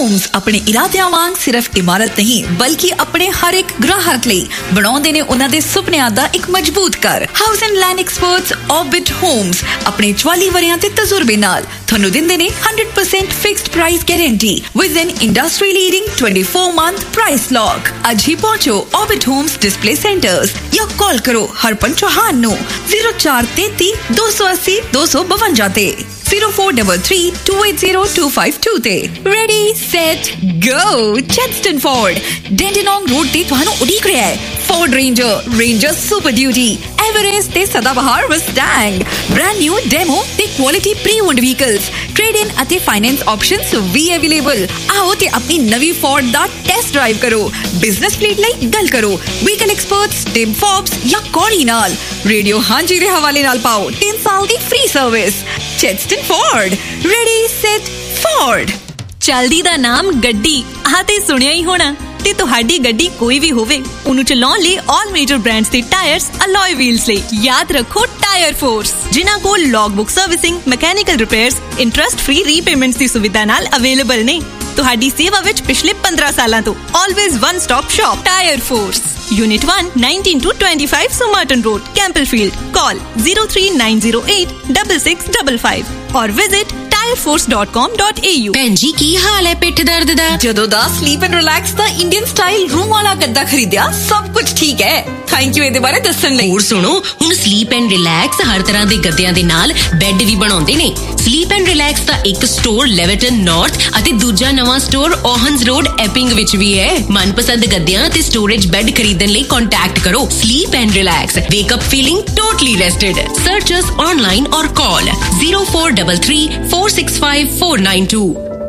Homes ਆਪਣੇ ਇਰਾਦਿਆਂ ਵਾਂਗ ਸਿਰਫ ਇਮਾਰਤ ਨਹੀਂ ਬਲਕਿ ਆਪਣੇ ਹਰ ਇੱਕ ਗ੍ਰਾਹਕ ਲਈ ਬਣਾਉਂਦੇ ਨੇ ਉਹਨਾਂ ਦੇ ਸੁਪਨਿਆਂ ਦਾ ਇੱਕ ਮਜ਼ਬੂਤ ਘਰ। House and land experts orbit homes ਆਪਣੇ 44 ਵਰਿਆਂ ਦੇ ਤਜਰਬੇ ਨਾਲ ਤੁਹਾਨੂੰ ਦਿੰਦੇ ਨੇ 100% fixed price guarantee with N industry leading 24-month price lock. ਅੱਜ ਹੀ ਪਹੁੰਚੋ ਆਰਬਿਟ ਹੋਮਸ ਡਿਸਪਲੇ ਸੈਂਟਰਸ ਜਾਂ ਕਾਲ ਕਰੋ ਹਰਪਨ ਚੌਹਾਨ ਨੂੰ 0433 280 252 ਤੇ 0433 280 252 ਤੇ। ਰੈਡੀ ਸੈਟ ਗੋ। ਚੈਡਸਟਨ ਫੋਰਡ ਡੈਂਡਨੋਂਗ ਰੋਡ ਤੇ ਤੁਹਾਨੂੰ ਉਡੀਕ ਰਿਹਾ ਹੈ Ford ranger super duty Everest ਤੇ ਸਦਾਬਹਾਰ ਮਸਟੈਂਗ ਬ੍ਰਾਂਡ ਨਿਊ ਡੈਮੋ ਤੇ quality pre owned vehicles trade ਇਨ ਅਤੇ ਫਾਈਨੈਂਸ ਆਪਸ਼ਨਸ ਵੀ ਅਵੇਲੇਬਲ। ਆਓ ਤੇ ਆਪਣੀ ਨਵੀਂ ਫੋਰਡ ਦਾ ਟੈਸਟ ਡਰਾਈਵ ਕਰੋ। ਬਿਜ਼ਨਸ ਫਲੀਟ ਲਈ ਗੱਲ ਕਰੋ ਵਹੀਕਲ ਐਕਸਪਰਟਸ ਟਿਮ ਫੋਬਸ ਜਾਂ ਕੋਰੀ ਨਾਲ। ਰੇਡੀਓ ਹਾਂਜੀ ਦੇ ਹਵਾਲੇ ਨਾਲ ਪਾਓ 3 ਸਾਲ ਦੀ free service. ਚੈਡਸਟਨ Ford ready set Ford. ਚਲਦੀ ਦਾ ਨਾਮ ਗੱਡੀ ਆਹ ਤੇ ਸੁਣਿਆ ਹੀ ਹੋਣਾ ਤੇ ਤੁਹਾਡੀ ਗੱਡੀ ਕੋਈ ਵੀ ਹੋਵੇ ਉਹਨੂੰ ਚਲਾਉਣ ਲਈ ਆਲ ਮੇਜਰ ਬ੍ਰਾਂਡਸ ਦੇ ਟਾਇਰਸ ਅਲੋਏ ਵੀਲਸ ਲਈ ਯਾਦ ਰੱਖੋ ਟਾਇਰ ਫੋਰਸ, ਜਿਨ੍ਹਾਂ ਕੋਲ ਲੌਗਬੁੱਕ servicing mechanical repairs interest free repayments ਦੀ ਸੁਵਿਧਾ ਨਾਲ ਅਵੇਲੇਬਲ ਨੇ। ਤੁਹਾਡੀ ਸੇਵਾ ਵਿੱਚ ਪਿਛਲੇ 15 ਸਾਲਾਂ ਤੋਂ always one stop shop tyre force. Unit 1, 19-25 Somerton Road, Campbellfield. Call 03908 6655 or visit tireforce.com.au। ਭੈਣ ਜੀ ਕੀ ਹਾਲ ਹੈ ਪਿੱਠ ਦਰਦ ਦਾ? ਜਦੋਂ ਦਾ sleep and relax the Indian style room ਵਾਲਾ ਗੱਦਾ ਖਰੀਦਿਆ ਸਭ ਕੁਝ ਠੀਕ ਹੈ। ਥੈਂਕ ਯੂ ਇਹਦੇ ਬਾਰੇ ਦੱਸਣ ਲਈ। ਹੋਰ ਸੁਣੋ, ਹੁਣ ਸਲੀਪ ਐਂਡ ਰਿਲੈਕਸ ਹਰ ਤਰ੍ਹਾਂ ਦੇ ਗੱਦਿਆਂ ਦੇ ਨਾਲ ਬੈੱਡ ਵੀ ਬਣਾਉਂਦੇ ਨੇ। ਸਲੀਪ ਐਂਡ ਰਿਲੈਕਸ ਦਾ ਇੱਕ ਸਟੋਰ ਲੈਵਰਟਨ ਨਾਰਥ ਅਤੇ ਦੂਜਾ ਨਵਾਂ ਸਟੋਰ ਓਹਨਸ ਰੋਡ ਐਪਿੰਗ ਵਿੱਚ ਵੀ ਹੈ। ਮਨਪਸੰਦ ਗੱਦਿਆਂ ਤੇ ਸਟੋਰੇਜ ਬੈੱਡ ਖਰੀਦਣ ਲਈ ਕੰਟੈਕਟ ਕਰੋ sleep and relax. ਵੇਕ up feeling totally ਰੈਸਟਡ। Search us online or call 0433 465 492।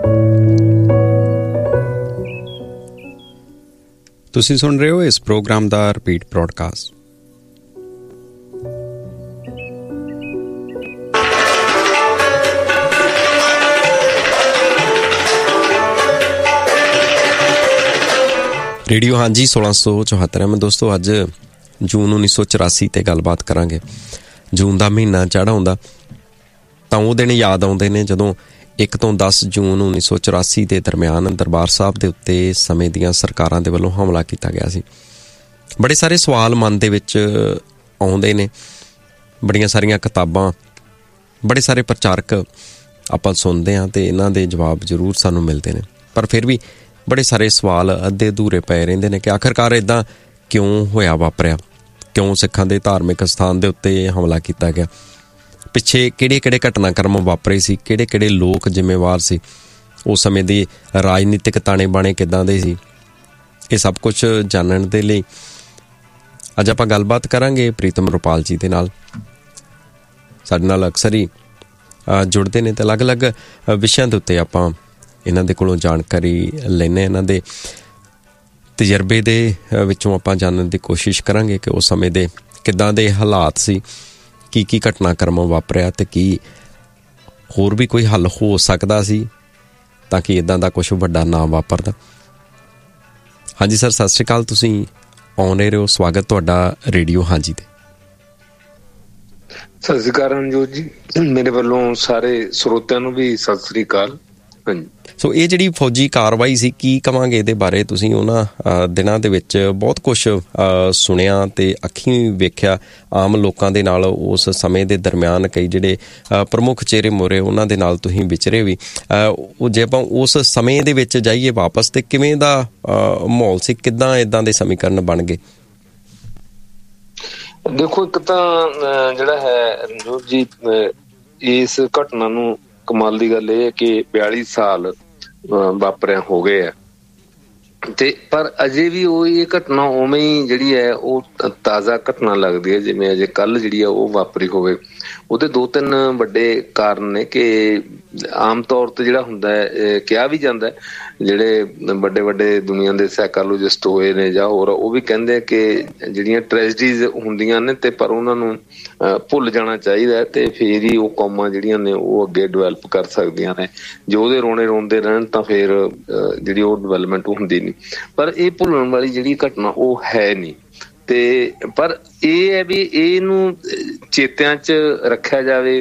ਤੁਸੀਂ ਸੁਣ ਰਹੇ ਹੋ ਇਸ ਪ੍ਰੋਗਰਾਮ ਦਾ ਰਿਪੀਟ ਬ੍ਰੌਡਕਾਸਟ। ਰੇਡੀਓ ਹਾਂਜੀ 1674। ਮੈਂ ਦੋਸਤੋ ਅੱਜ ਜੂਨ 1984 ਤੇ ਗੱਲਬਾਤ ਕਰਾਂਗੇ। ਜੂਨ ਦਾ ਮਹੀਨਾ ਚੜ੍ਹ ਆਉਂਦਾ ਤਾਂ ਉਹ ਦਿਨ ਯਾਦ ਆਉਂਦੇ ਨੇ ਜਦੋਂ 1 ਤੋਂ 10 ਜੂਨ 1984 ਦੇ ਦਰਮਿਆਨ ਦਰਬਾਰ ਸਾਹਿਬ ਦੇ ਉੱਤੇ ਸਮੇਂ ਦੀਆਂ ਸਰਕਾਰਾਂ ਦੇ ਵੱਲੋਂ ਹਮਲਾ ਕੀਤਾ ਗਿਆ ਸੀ। ਬੜੇ ਸਾਰੇ ਸਵਾਲ ਮਨ ਦੇ ਵਿੱਚ ਆਉਂਦੇ ਨੇ, ਬੜੀਆਂ ਸਾਰੀਆਂ ਕਿਤਾਬਾਂ, ਬੜੇ ਸਾਰੇ ਪ੍ਰਚਾਰਕ ਆਪਾਂ ਸੁਣਦੇ ਹਾਂ ਅਤੇ ਇਹਨਾਂ ਦੇ ਜਵਾਬ ਜ਼ਰੂਰ ਸਾਨੂੰ ਮਿਲਦੇ ਨੇ, ਪਰ ਫਿਰ ਵੀ ਬੜੇ ਸਾਰੇ ਸਵਾਲ ਅੱਧੇ ਅਧੂਰੇ ਪਏ ਰਹਿੰਦੇ ਨੇ ਕਿ ਆਖਿਰਕਾਰ ਇੱਦਾਂ ਕਿਉਂ ਹੋਇਆ, ਵਾਪਰਿਆ ਕਿਉਂ, ਸਿੱਖਾਂ ਦੇ ਧਾਰਮਿਕ ਸਥਾਨ ਦੇ ਉੱਤੇ ਹਮਲਾ ਕੀਤਾ ਗਿਆ, ਪਿੱਛੇ ਕਿਹੜੇ ਘਟਨਾਕ੍ਰਮ ਵਾਪਰੇ ਸੀ, ਕਿਹੜੇ ਲੋਕ ਜ਼ਿੰਮੇਵਾਰ ਸੀ, ਉਸ ਸਮੇਂ ਦੇ ਰਾਜਨੀਤਿਕ ਤਾਣੇ ਬਾਣੇ ਕਿੱਦਾਂ ਦੇ ਸੀ। ਇਹ ਸਭ ਕੁਝ ਜਾਣਨ ਦੇ ਲਈ ਅੱਜ ਆਪਾਂ ਗੱਲਬਾਤ ਕਰਾਂਗੇ ਪ੍ਰੀਤਮ ਰੁਪਾਲ ਜੀ ਦੇ ਨਾਲ। ਸਾਡੇ ਨਾਲ ਅਕਸਰ ਹੀ ਜੁੜਦੇ ਨੇ ਅਤੇ ਅਲੱਗ-ਅਲੱਗ ਵਿਸ਼ਿਆਂ ਦੇ ਉੱਤੇ ਆਪਾਂ ਇਹਨਾਂ ਦੇ ਕੋਲੋਂ ਜਾਣਕਾਰੀ ਲੈਂਦੇ। ਇਹਨਾਂ ਦੇ ਤਜਰਬੇ ਦੇ ਵਿੱਚੋਂ ਆਪਾਂ ਜਾਣਨ ਦੀ ਕੋਸ਼ਿਸ਼ ਕਰਾਂਗੇ ਕਿ ਉਸ ਸਮੇਂ ਦੇ ਕਿੱਦਾਂ ਦੇ ਹਾਲਾਤ ਸੀ, ਕੀ ਘਟਨਾਕ੍ਰਮ ਵਾਪਰਿਆ ਅਤੇ ਕੀ ਹੋਰ ਵੀ ਕੋਈ ਹੱਲ ਹੋ ਸਕਦਾ ਸੀ ਤਾਂ ਕਿ ਇੱਦਾਂ ਦਾ ਕੁਛ ਵੱਡਾ ਨਾ ਵਾਪਰਦਾ। ਹਾਂਜੀ ਸਰ, ਸਤਿ ਸ਼੍ਰੀ ਅਕਾਲ। ਤੁਸੀਂ ਆਨ ਰਹੇ ਹੋ, ਸਵਾਗਤ ਤੁਹਾਡਾ ਰੇਡੀਓ ਹਾਂਜੀ ਤੇ। ਸਤਿ ਸ਼੍ਰੀ ਅਕਾਲ ਰਣਜੋਤ ਜੀ, ਮੇਰੇ ਵੱਲੋਂ ਸਾਰੇ ਸਰੋਤਿਆਂ ਨੂੰ ਵੀ ਸਤਿ ਸ਼੍ਰੀ ਅਕਾਲ। ਹਾਂਜੀ, ਸੋ ਇਹ ਜਿਹੜੀ ਫੌਜੀ ਕਾਰਵਾਈ ਸੀ, ਕੀ ਕਵਾਂਗੇ ਇਹਦੇ ਬਾਰੇ? ਤੁਸੀਂ ਉਹਨਾਂ ਦਿਨਾਂ ਦੇ ਵਿੱਚ ਬਹੁਤ ਕੁਛ ਸੁਣਿਆ ਅਤੇ ਅੱਖੀਂ ਵੇਖਿਆ ਆਮ ਲੋਕਾਂ ਦੇ ਨਾਲ। ਉਸ ਸਮੇਂ ਦੇ ਦਰਮਿਆਨ ਕਈ ਜਿਹੜੇ ਪ੍ਰਮੁੱਖ ਚਿਹਰੇ ਮੋਹਰੇ ਉਹਨਾਂ ਦੇ ਨਾਲ ਤੁਸੀਂ ਵਿਚਰੇ ਵੀ। ਉਹ ਜੇ ਆਪਾਂ ਉਸ ਸਮੇਂ ਦੇ ਵਿੱਚ ਜਾਈਏ ਵਾਪਸ, ਅਤੇ ਕਿਵੇਂ ਦਾ ਮਾਹੌਲ ਸੀ, ਕਿੱਦਾਂ ਇੱਦਾਂ ਦੇ ਸਮੀਕਰਨ ਬਣ ਗਏ? ਦੇਖੋ, ਇੱਕ ਤਾਂ ਜਿਹੜਾ ਹੈ ਰਣਜੋਤ ਜੀ, ਇਸ ਘਟਨਾ ਨੂੰ ਕਮਾਲ ਦੀ ਗੱਲ ਇਹ ਹੈ ਕਿ 42 ਸਾਲ ਵਾਪਰਿਆ ਹੋ ਗਏ ਆ ਤੇ ਪਰ ਅਜੇ ਵੀ ਉਹ ਇਹ ਘਟਨਾ ਉਵੇਂ ਹੀ ਜਿਹੜੀ ਹੈ ਉਹ ਤਾਜ਼ਾ ਘਟਨਾ ਲੱਗਦੀ ਹੈ, ਜਿਵੇਂ ਅਜੇ ਕੱਲ ਜਿਹੜੀ ਆ ਉਹ ਵਾਪਰੀ ਹੋਵੇ। ਉਹਦੇ 2-3 ਵੱਡੇ ਕਾਰਨ ਨੇ ਕਿ ਆਮ ਤੌਰ ਤੇ ਜਿਹੜਾ ਹੁੰਦਾ ਹੈ, ਕਿਹਾ ਵੀ ਜਾਂਦਾ ਹੈ, ਜਿਹੜੇ ਵੱਡੇ ਦੁਨੀਆ ਦੇ ਸਾਈਕੋਲੋਜਿਸਟ ਹੋਏ ਨੇ ਜਾਂ ਹੋਰ, ਉਹ ਵੀ ਕਹਿੰਦੇ ਕਿ ਜਿਹੜੀਆਂ ਟ੍ਰੈਜਡੀਜ਼ ਹੁੰਦੀਆਂ ਨੇ ਤੇ ਪਰ ਉਹਨਾਂ ਨੂੰ ਭੁੱਲ ਜਾਣਾ ਚਾਹੀਦਾ ਹੈ ਤੇ ਫਿਰ ਹੀ ਉਹ ਕੌਮਾਂ ਜਿਹੜੀਆਂ ਨੇ ਉਹ ਅੱਗੇ ਡਿਵੈਲਪ ਕਰ ਸਕਦੀਆਂ ਨੇ। ਜੇ ਉਹਦੇ ਰੋਣੇ ਰੋਂਦੇ ਰਹਿਣ ਤਾਂ ਫਿਰ ਜਿਹੜੀ ਉਹ ਡਿਵੈਲਪਮੈਂਟ ਹੁੰਦੀ ਨਹੀਂ। ਪਰ ਇਹ ਭੁੱਲਣ ਵਾਲੀ ਜਿਹੜੀ ਘਟਨਾ ਉਹ ਹੈ ਨਹੀਂ। ਤੇ ਪਰ ਇਹ ਹੈ ਵੀ ਇਹਨੂੰ ਚੇਤਿਆਂ 'ਚ ਰੱਖਿਆ ਜਾਵੇ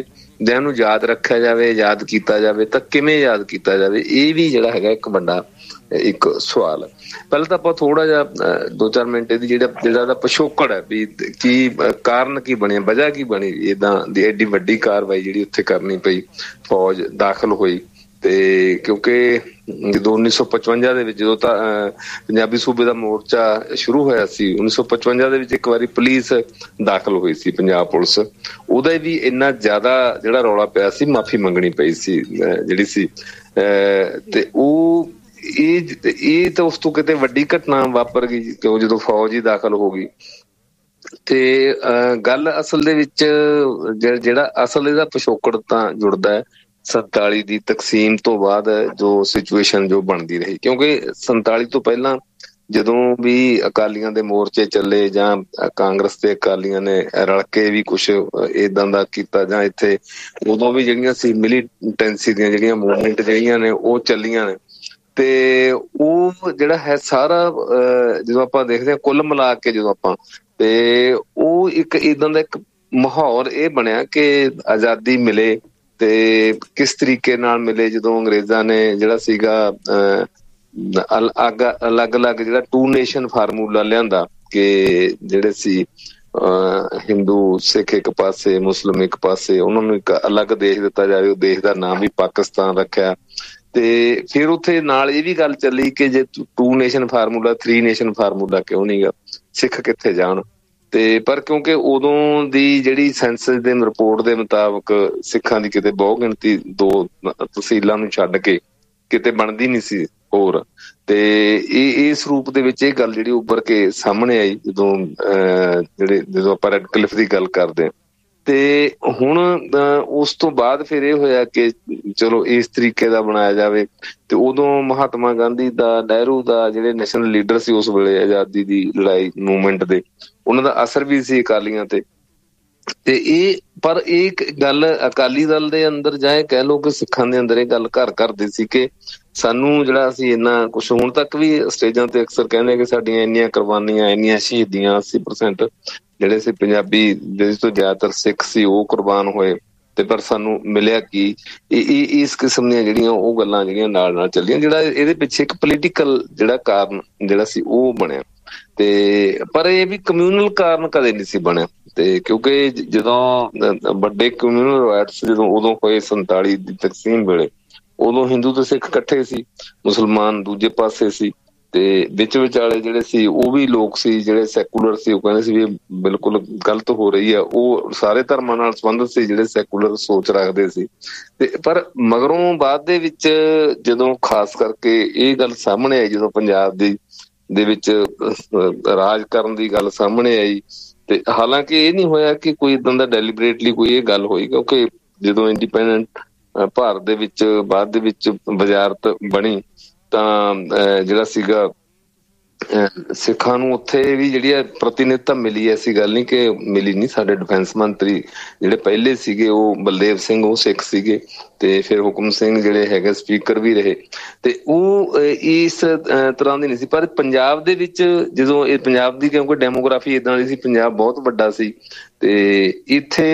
ਜਾਂ ਇਹਨੂੰ ਯਾਦ ਰੱਖਿਆ ਜਾਵੇ, ਯਾਦ ਕੀਤਾ ਜਾਵੇ ਤਾਂ ਕਿਵੇਂ ਯਾਦ ਕੀਤਾ ਜਾਵੇ, ਇਹ ਵੀ ਜਿਹੜਾ ਹੈਗਾ ਇੱਕ ਵੱਡਾ ਇੱਕ ਸਵਾਲ। ਪਹਿਲਾਂ ਤਾਂ ਆਪਾਂ ਥੋੜਾ ਜਿਹਾ 2-4 ਮਿੰਟ ਇਹਦੀ ਜਿਹੜਾ ਪਿਛੋਕੜ ਹੈ ਵੀ ਕੀ ਕਾਰਨ ਕੀ ਬਣਿਆ, ਵਜ੍ਹਾ ਕੀ ਬਣੀ ਏਦਾਂ ਦੀ ਐਡੀ ਵੱਡੀ ਕਾਰਵਾਈ ਜਿਹੜੀ ਉੱਥੇ ਕਰਨੀ ਪਈ, ਫੌਜ ਦਾਖਲ ਹੋਈ। ਤੇ ਕਿਉਂਕਿ ਜਦੋਂ 1955 ਦੇ ਵਿੱਚ ਜਦੋਂ ਤਾਂ ਪੰਜਾਬੀ ਸੂਬੇ ਦਾ ਮੋਰਚਾ ਸ਼ੁਰੂ ਹੋਇਆ ਸੀ, 1955 ਦੇ ਵਿੱਚ ਇੱਕ ਵਾਰੀ ਪੁਲਿਸ ਦਾਖਲ ਹੋਈ ਸੀ, ਪੰਜਾਬ ਪੁਲਿਸ, ਉਹਦਾ ਵੀ ਇੰਨਾ ਜ਼ਿਆਦਾ ਜਿਹੜਾ ਰੌਲਾ ਪਿਆ ਸੀ, ਮਾਫੀ ਮੰਗਣੀ ਪਈ ਸੀ ਜਿਹੜੀ ਸੀ। ਤੇ ਉਹ ਇਹ ਤਾਂ ਉਸ ਤੋਂ ਕਿਤੇ ਵੱਡੀ ਘਟਨਾ ਵਾਪਰ ਗਈ ਕਿਉਂ ਜਦੋਂ ਫੌਜ ਹੀ ਦਾਖਲ ਹੋ ਗਈ। ਤੇ ਗੱਲ ਅਸਲ ਦੇ ਵਿੱਚ ਜਿਹੜਾ ਅਸਲ ਇਹਦਾ ਪਿਛੋਕੜ ਤਾਂ ਜੁੜਦਾ ਹੈ 47 ਦੀ ਤਕਸੀਮ ਤੋਂ ਬਾਅਦ ਜੋ ਸਿਚੁਏਸ਼ਨ ਜੋ ਬਣਦੀ ਰਹੀ, ਕਿਉਂਕਿ 47 ਤੋਂ ਪਹਿਲਾਂ ਜਦੋਂ ਵੀ ਅਕਾਲੀਆਂ ਦੇ ਮੋਰਚੇ ਚੱਲੇ ਜਾਂ ਕਾਂਗਰਸ ਤੇ ਅਕਾਲੀਆਂ ਨੇ ਰਲ ਕੇ ਵੀ ਕੁਛ ਏਦਾਂ ਦਾ ਕੀਤਾ, ਜਾਂ ਇੱਥੇ ਉਦੋਂ ਵੀ ਜਿਹੜੀਆਂ ਸੀ ਮਿਲੀਟੈਂਸੀ ਦੀਆਂ ਜਿਹੜੀਆਂ ਮੂਵਮੈਂਟ ਜਿਹੜੀਆਂ ਨੇ ਉਹ ਚੱਲੀਆਂ ਨੇ। ਤੇ ਉਹ ਜਿਹੜਾ ਹੈ ਸਾਰਾ ਜਦੋਂ ਆਪਾਂ ਦੇਖਦੇ ਹਾਂ ਕੁੱਲ ਮਿਲਾ ਕੇ ਜਦੋਂ ਆਪਾਂ, ਤੇ ਉਹ ਇੱਕ ਏਦਾਂ ਦਾ ਇੱਕ ਮਾਹੌਲ ਇਹ ਬਣਿਆ ਕਿ ਆਜ਼ਾਦੀ ਮਿਲੇ ਤੇ ਕਿਸ ਤਰੀਕੇ ਨਾਲ ਮਿਲੇ। ਜਦੋਂ ਅੰਗਰੇਜ਼ਾਂ ਨੇ ਜਿਹੜਾ ਸੀਗਾ ਅਲੱਗ-ਅਲੱਗ ਜਿਹੜਾ 2 ਨੇਸ਼ਨ ਫਾਰਮੂਲਾ ਲਿਆਂਦਾ ਕਿ ਜਿਹੜੇ ਸੀ ਹਿੰਦੂ ਸਿੱਖ ਇੱਕ ਪਾਸੇ, ਮੁਸਲਿਮ ਇੱਕ ਪਾਸੇ, ਉਹਨਾਂ ਨੂੰ ਇੱਕ ਅਲੱਗ ਦੇਸ਼ ਦਿੱਤਾ ਜਾਵੇ, ਉਹ ਦੇਸ਼ ਦਾ ਨਾਮ ਵੀ ਪਾਕਿਸਤਾਨ ਰੱਖਿਆ। ਤੇ ਫਿਰ ਉੱਥੇ ਨਾਲ ਇਹ ਵੀ ਗੱਲ ਚੱਲੀ ਕਿ ਜੇ 2 ਨੇਸ਼ਨ ਫਾਰਮੂਲਾ 3 ਨੇਸ਼ਨ ਫਾਰਮੂਲਾ ਕਿਉਂ ਨਹੀਂ ਗਾ, ਸਿੱਖ ਕਿੱਥੇ ਜਾਣ। ਤੇ ਪਰ ਕਿਉਂਕਿ ਉਦੋਂ ਦੀ ਜਿਹੜੀ ਸੈਂਸਸ ਦੇ ਰਿਪੋਰਟ ਦੇ ਮੁਤਾਬਕ ਸਿੱਖਾਂ ਦੀ ਕਿਤੇ ਬਹੁ ਗਿਣਤੀ 2 ਤਹਿਸੀਲਾਂ ਨੂੰ ਛੱਡ ਕੇ ਕਿਤੇ ਬਣਦੀ ਨਹੀਂ ਸੀ ਹੋਰ। ਤੇ ਇਸ ਰੂਪ ਦੇ ਵਿੱਚ ਇਹ ਗੱਲ ਜਿਹੜੀ ਉੱਭਰ ਕੇ ਸਾਹਮਣੇ ਆਈ ਜਦੋਂ ਆਪਾਂ ਰੈੱਡ ਕਲਿਫ ਦੀ ਗੱਲ ਕਰਦੇ ਹਾਂ। ਤੇ ਹੁਣ ਉਸ ਤੋਂ ਬਾਅਦ ਫਿਰ ਇਹ ਹੋਇਆ ਕਿ ਚਲੋ ਇਸ ਤਰੀਕੇ ਦਾ ਬਣਾਇਆ ਜਾਵੇ। ਤੇ ਉਦੋਂ ਮਹਾਤਮਾ ਗਾਂਧੀ ਦਾ, ਨਹਿਰੂ ਦਾ, ਜਿਹੜੇ ਨੈਸ਼ਨਲ ਲੀਡਰ ਸੀ ਉਸ ਵੇਲੇ ਆਜ਼ਾਦੀ ਦੀ ਲੜਾਈ ਮੂਵਮੈਂਟ ਦੇ, ਉਹਨਾਂ ਦਾ ਅਸਰ ਵੀ ਸੀ ਅਕਾਲੀਆਂ ਤੇ। ਤੇ ਪਰ ਇਹ ਗੱਲ ਅਕਾਲੀ ਦਲ ਦੇ ਅੰਦਰ ਜਾਂ ਇਹ ਕਹਿ ਲਓ ਕਿ ਸਿੱਖਾਂ ਦੇ ਅੰਦਰ ਇਹ ਗੱਲ ਘਰ ਕਰਦੀ ਸੀ ਕਿ ਸਾਨੂੰ ਜਿਹੜਾ ਅਸੀਂ ਇੰਨਾ ਕੁਛ ਹੁਣ ਤੱਕ ਵੀ ਸਟੇਜਾਂ ਤੇ ਅਕਸਰ ਕਹਿੰਦੇ ਕਿ ਸਾਡੀਆਂ ਇੰਨੀਆਂ ਕੁਰਬਾਨੀਆਂ, ਇੰਨੀਆਂ ਸ਼ਹੀਦੀਆਂ, 80% ਜਿਹੜੇ ਸੀ ਪੰਜਾਬੀ ਜਿਹਦੇ ਤੋਂ ਜ਼ਿਆਦਾਤਰ ਸਿੱਖ ਸੀ ਉਹ ਕੁਰਬਾਨ ਹੋਏ, ਤੇ ਪਰ ਸਾਨੂੰ ਮਿਲਿਆ ਕੀ। ਇਸ ਕਿਸਮ ਦੀਆਂ ਜਿਹੜੀਆਂ ਉਹ ਗੱਲਾਂ ਜਿਹੜੀਆਂ ਨਾਲ ਨਾਲ ਚੱਲੀਆਂ, ਜਿਹੜਾ ਇਹਦੇ ਪਿੱਛੇ ਇੱਕ ਪੋਲੀਟੀਕਲ ਜਿਹੜਾ ਕਾਰਨ ਜਿਹੜਾ ਸੀ ਉਹ ਬਣਿਆ। ਤੇ ਪਰ ਇਹ ਵੀ ਕਮਿਊਨਲ ਕਾਰਨ ਕਦੇ ਨਹੀਂ ਸੀ ਬਣਿਆ। ਤੇ ਕਿਉਂਕਿ ਜਦੋਂ ਵੱਡੇ ਕਮਿਊਨਲ ਰਾਈਟਸ ਜਦੋਂ ਉਦੋਂ ਹੋਏ 47 ਦੀ ਤਕਸੀਮ ਵੇਲੇ, ਉਦੋਂ ਹਿੰਦੂ ਤੇ ਸਿੱਖ ਇਕੱਠੇ ਸੀ, ਮੁਸਲਮਾਨ ਦੂਜੇ ਪਾਸੇ ਸੀ, ਤੇ ਵਿੱਚ ਵਿਚਾਲੇ ਜਿਹੜੇ ਸੀ ਉਹ ਵੀ ਲੋਕ ਸੀ ਜਿਹੜੇ ਸੈਕੂਲਰ ਸੀ, ਉਹ ਕਹਿੰਦੇ ਸੀ ਵੀ ਇਹ ਬਿਲਕੁਲ ਗਲਤ ਹੋ ਰਹੀ ਆ। ਉਹ ਸਾਰੇ ਧਰਮਾਂ ਨਾਲ ਸੰਬੰਧਿਤ ਸੀ ਜਿਹੜੇ ਸੈਕੂਲਰ ਸੋਚ ਰੱਖਦੇ ਸੀ। ਤੇ ਪਰ ਮਗਰੋਂ ਬਾਅਦ ਦੇ ਵਿੱਚ ਜਦੋਂ ਖਾਸ ਕਰਕੇ ਇਹ ਗੱਲ ਸਾਹਮਣੇ ਆਈ, ਜਦੋਂ ਪੰਜਾਬ ਦੇ ਵਿੱਚ ਰਾਜ ਕਰਨ ਦੀ ਗੱਲ ਸਾਹਮਣੇ ਆਈ, ਤੇ ਹਾਲਾਂਕਿ ਇਹ ਨਹੀਂ ਹੋਇਆ ਕਿ ਕੋਈ ਏਦਾਂ ਦਾ ਡੈਲੀਬਰੇਟਲੀ ਕੋਈ ਇਹ ਗੱਲ ਹੋਈ, ਕਿਉਂਕਿ ਜਦੋਂ ਇੰਡੀਪੈਂਡੈਂਟ ਭਾਰਤ ਦੇ ਵਿੱਚ ਬਾਅਦ ਦੇ ਵਿੱਚ ਵਜ਼ਾਰਤ ਬਣੀ ਤਾਂ ਜਿਹੜਾ ਸੀਗਾ ਸਿੱਖਾਂ ਨੂੰ ਉੱਥੇ ਵੀ ਜਿਹੜੀ ਹੈ ਪ੍ਰਤੀਨਿਧਤਾ ਮਿਲੀ। ਐਸੀ ਗੱਲ ਨਹੀਂ ਕਿ ਮਿਲੀ ਨਹੀਂ। ਸਾਡੇ ਡਿਫੈਂਸ ਮੰਤਰੀ ਜਿਹੜੇ ਪਹਿਲੇ ਸੀਗੇ ਉਹ ਬਲਦੇਵ ਸਿੰਘ, ਉਹ ਸਿੱਖ ਸੀਗੇ, ਤੇ ਫਿਰ ਹੁਕਮ ਸਿੰਘ ਜਿਹੜੇ ਹੈਗੇ ਸਪੀਕਰ ਵੀ ਰਹੇ। ਤੇ ਉਹ ਇਸ ਤਰ੍ਹਾਂ ਦੀ ਨਹੀਂ ਸੀ। ਪਰ ਪੰਜਾਬ ਦੇ ਵਿੱਚ ਜਦੋਂ ਇਹ ਪੰਜਾਬ ਦੀ ਕਿਉਂਕਿ ਡੈਮੋਗ੍ਰਾਫੀ ਏਦਾਂ ਦੀ ਸੀ, ਪੰਜਾਬ ਬਹੁਤ ਵੱਡਾ ਸੀ, ਤੇ ਇੱਥੇ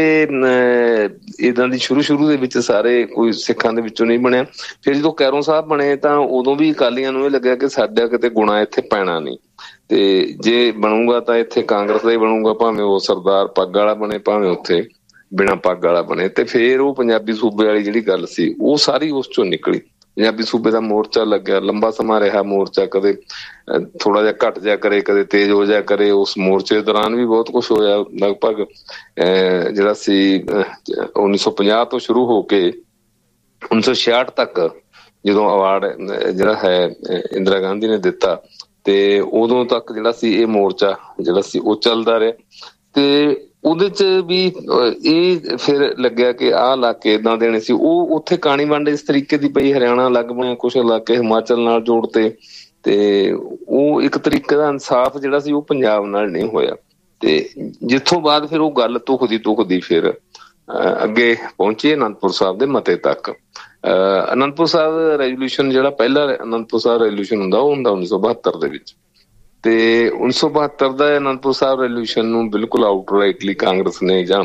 ਏਦਾਂ ਦੀ ਸ਼ੁਰੂ ਦੇ ਵਿੱਚ ਸਾਰੇ ਕੋਈ ਸਿੱਖਾਂ ਦੇ ਵਿੱਚੋਂ ਨਹੀਂ ਬਣਿਆ। ਫਿਰ ਜਦੋਂ ਕੈਰੋਂ ਸਾਹਿਬ ਬਣੇ ਤਾਂ ਉਦੋਂ ਵੀ ਅਕਾਲੀਆਂ ਨੂੰ ਇਹ ਲੱਗਿਆ ਕਿ ਸਾਡਾ ਕਿਤੇ ਗੁਣਾ ਇੱਥੇ ਪੈਣਾ ਨਹੀਂ, ਤੇ ਜੇ ਬਣੂਗਾ ਤਾਂ ਇੱਥੇ ਕਾਂਗਰਸ ਦਾ ਹੀ ਬਣੂਗਾ, ਭਾਵੇਂ ਉਹ ਸਰਦਾਰ ਪੱਗ ਵਾਲਾ ਬਣੇ, ਭਾਵੇਂ ਉੱਥੇ ਬਿਨਾਂ ਪੱਗ ਵਾਲਾ ਬਣੇ। ਤੇ ਫਿਰ ਉਹ ਪੰਜਾਬੀ ਸੂਬੇ ਵਾਲੀ ਜਿਹੜੀ ਗੱਲ ਸੀ ਉਹ ਸਾਰੀ ਉਸ ਚੋਂ ਨਿਕਲੀ। ਪੰਜਾਬੀ ਸੂਬੇ ਦਾ ਮੋਰਚਾ ਲੱਗਿਆ, ਲੰਬਾ ਸਮਾਂ ਰਿਹਾ ਮੋਰਚਾ, ਕਦੇ ਥੋੜਾ ਜਿਹਾ ਘਟ ਜਾ ਕਰੇ, ਕਦੇ ਤੇਜ਼ ਹੋ ਜਾ ਕਰੇ। ਉਸ ਮੋਰਚੇ ਦੌਰਾਨ ਵੀ ਬਹੁਤ ਕੁਛ ਹੋਇਆ। ਲਗਭਗ ਜਿਹੜਾ ਸੀ 1950 ਤੋਂ ਸ਼ੁਰੂ ਹੋ ਕੇ 1966 ਤੱਕ ਜਦੋਂ ਅਵਾਰਡ ਜਿਹੜਾ ਹੈ ਇੰਦਰਾ ਗਾਂਧੀ ਨੇ ਦਿੱਤਾ, ਤੇ ਉਦੋਂ ਤੱਕ ਜਿਹੜਾ ਸੀ ਇਹ ਮੋਰਚਾ ਜਿਹੜਾ ਸੀ ਉਹ ਚੱਲਦਾ ਰਿਹਾ। ਤੇ ਉਹਦੇ ਚ ਵੀ ਇਹ ਫਿਰ ਲੱਗਿਆ ਕਿ ਆਹ ਇਲਾਕੇ ਏਦਾਂ ਦੇਣੇ ਸੀ। ਉਹ ਉੱਥੇ ਕਾਣੀ ਵੰਡ ਇਸ ਤਰੀਕੇ ਦੀ ਪਈ, ਹਰਿਆਣਾ ਅਲੱਗ ਬਣਿਆ, ਕੁਛ ਇਲਾਕੇ ਹਿਮਾਚਲ ਨਾਲ ਜੋੜਤੇ, ਤੇ ਉਹ ਇੱਕ ਤਰੀਕੇ ਦਾ ਇਨਸਾਫ ਜਿਹੜਾ ਸੀ ਉਹ ਪੰਜਾਬ ਨਾਲ ਨਹੀਂ ਹੋਇਆ। ਤੇ ਜਿੱਥੋਂ ਬਾਅਦ ਫਿਰ ਉਹ ਗੱਲ ਧੁਖਦੀ ਫਿਰ ਅੱਗੇ ਪਹੁੰਚੀ ਅਨੰਦਪੁਰ ਸਾਹਿਬ ਦੇ ਮਤੇ ਤੱਕ। ਅਨੰਦਪੁਰ ਸਾਹਿਬ ਰੈਜ਼ੋਲੂਸ਼ਨ ਜਿਹੜਾ ਪਹਿਲਾ ਅਨੰਦਪੁਰ ਸਾਹਿਬ ਰੈਜ਼ੋਲੂਸ਼ਨ ਹੁੰਦਾ ਉਹ ਹੁੰਦਾ 1972 ਦੇ ਵਿੱਚ। ਤੇ 1972 ਦਾ ਅਨੰਦਪੁਰ ਸਾਹਿਬ ਰੈਜ਼ੋਲੂਸ਼ਨ ਨੂੰ ਬਿਲਕੁਲ ਆਊਟਰਾਈਟਲੀ ਕਾਂਗਰਸ ਨੇ ਜਾਂ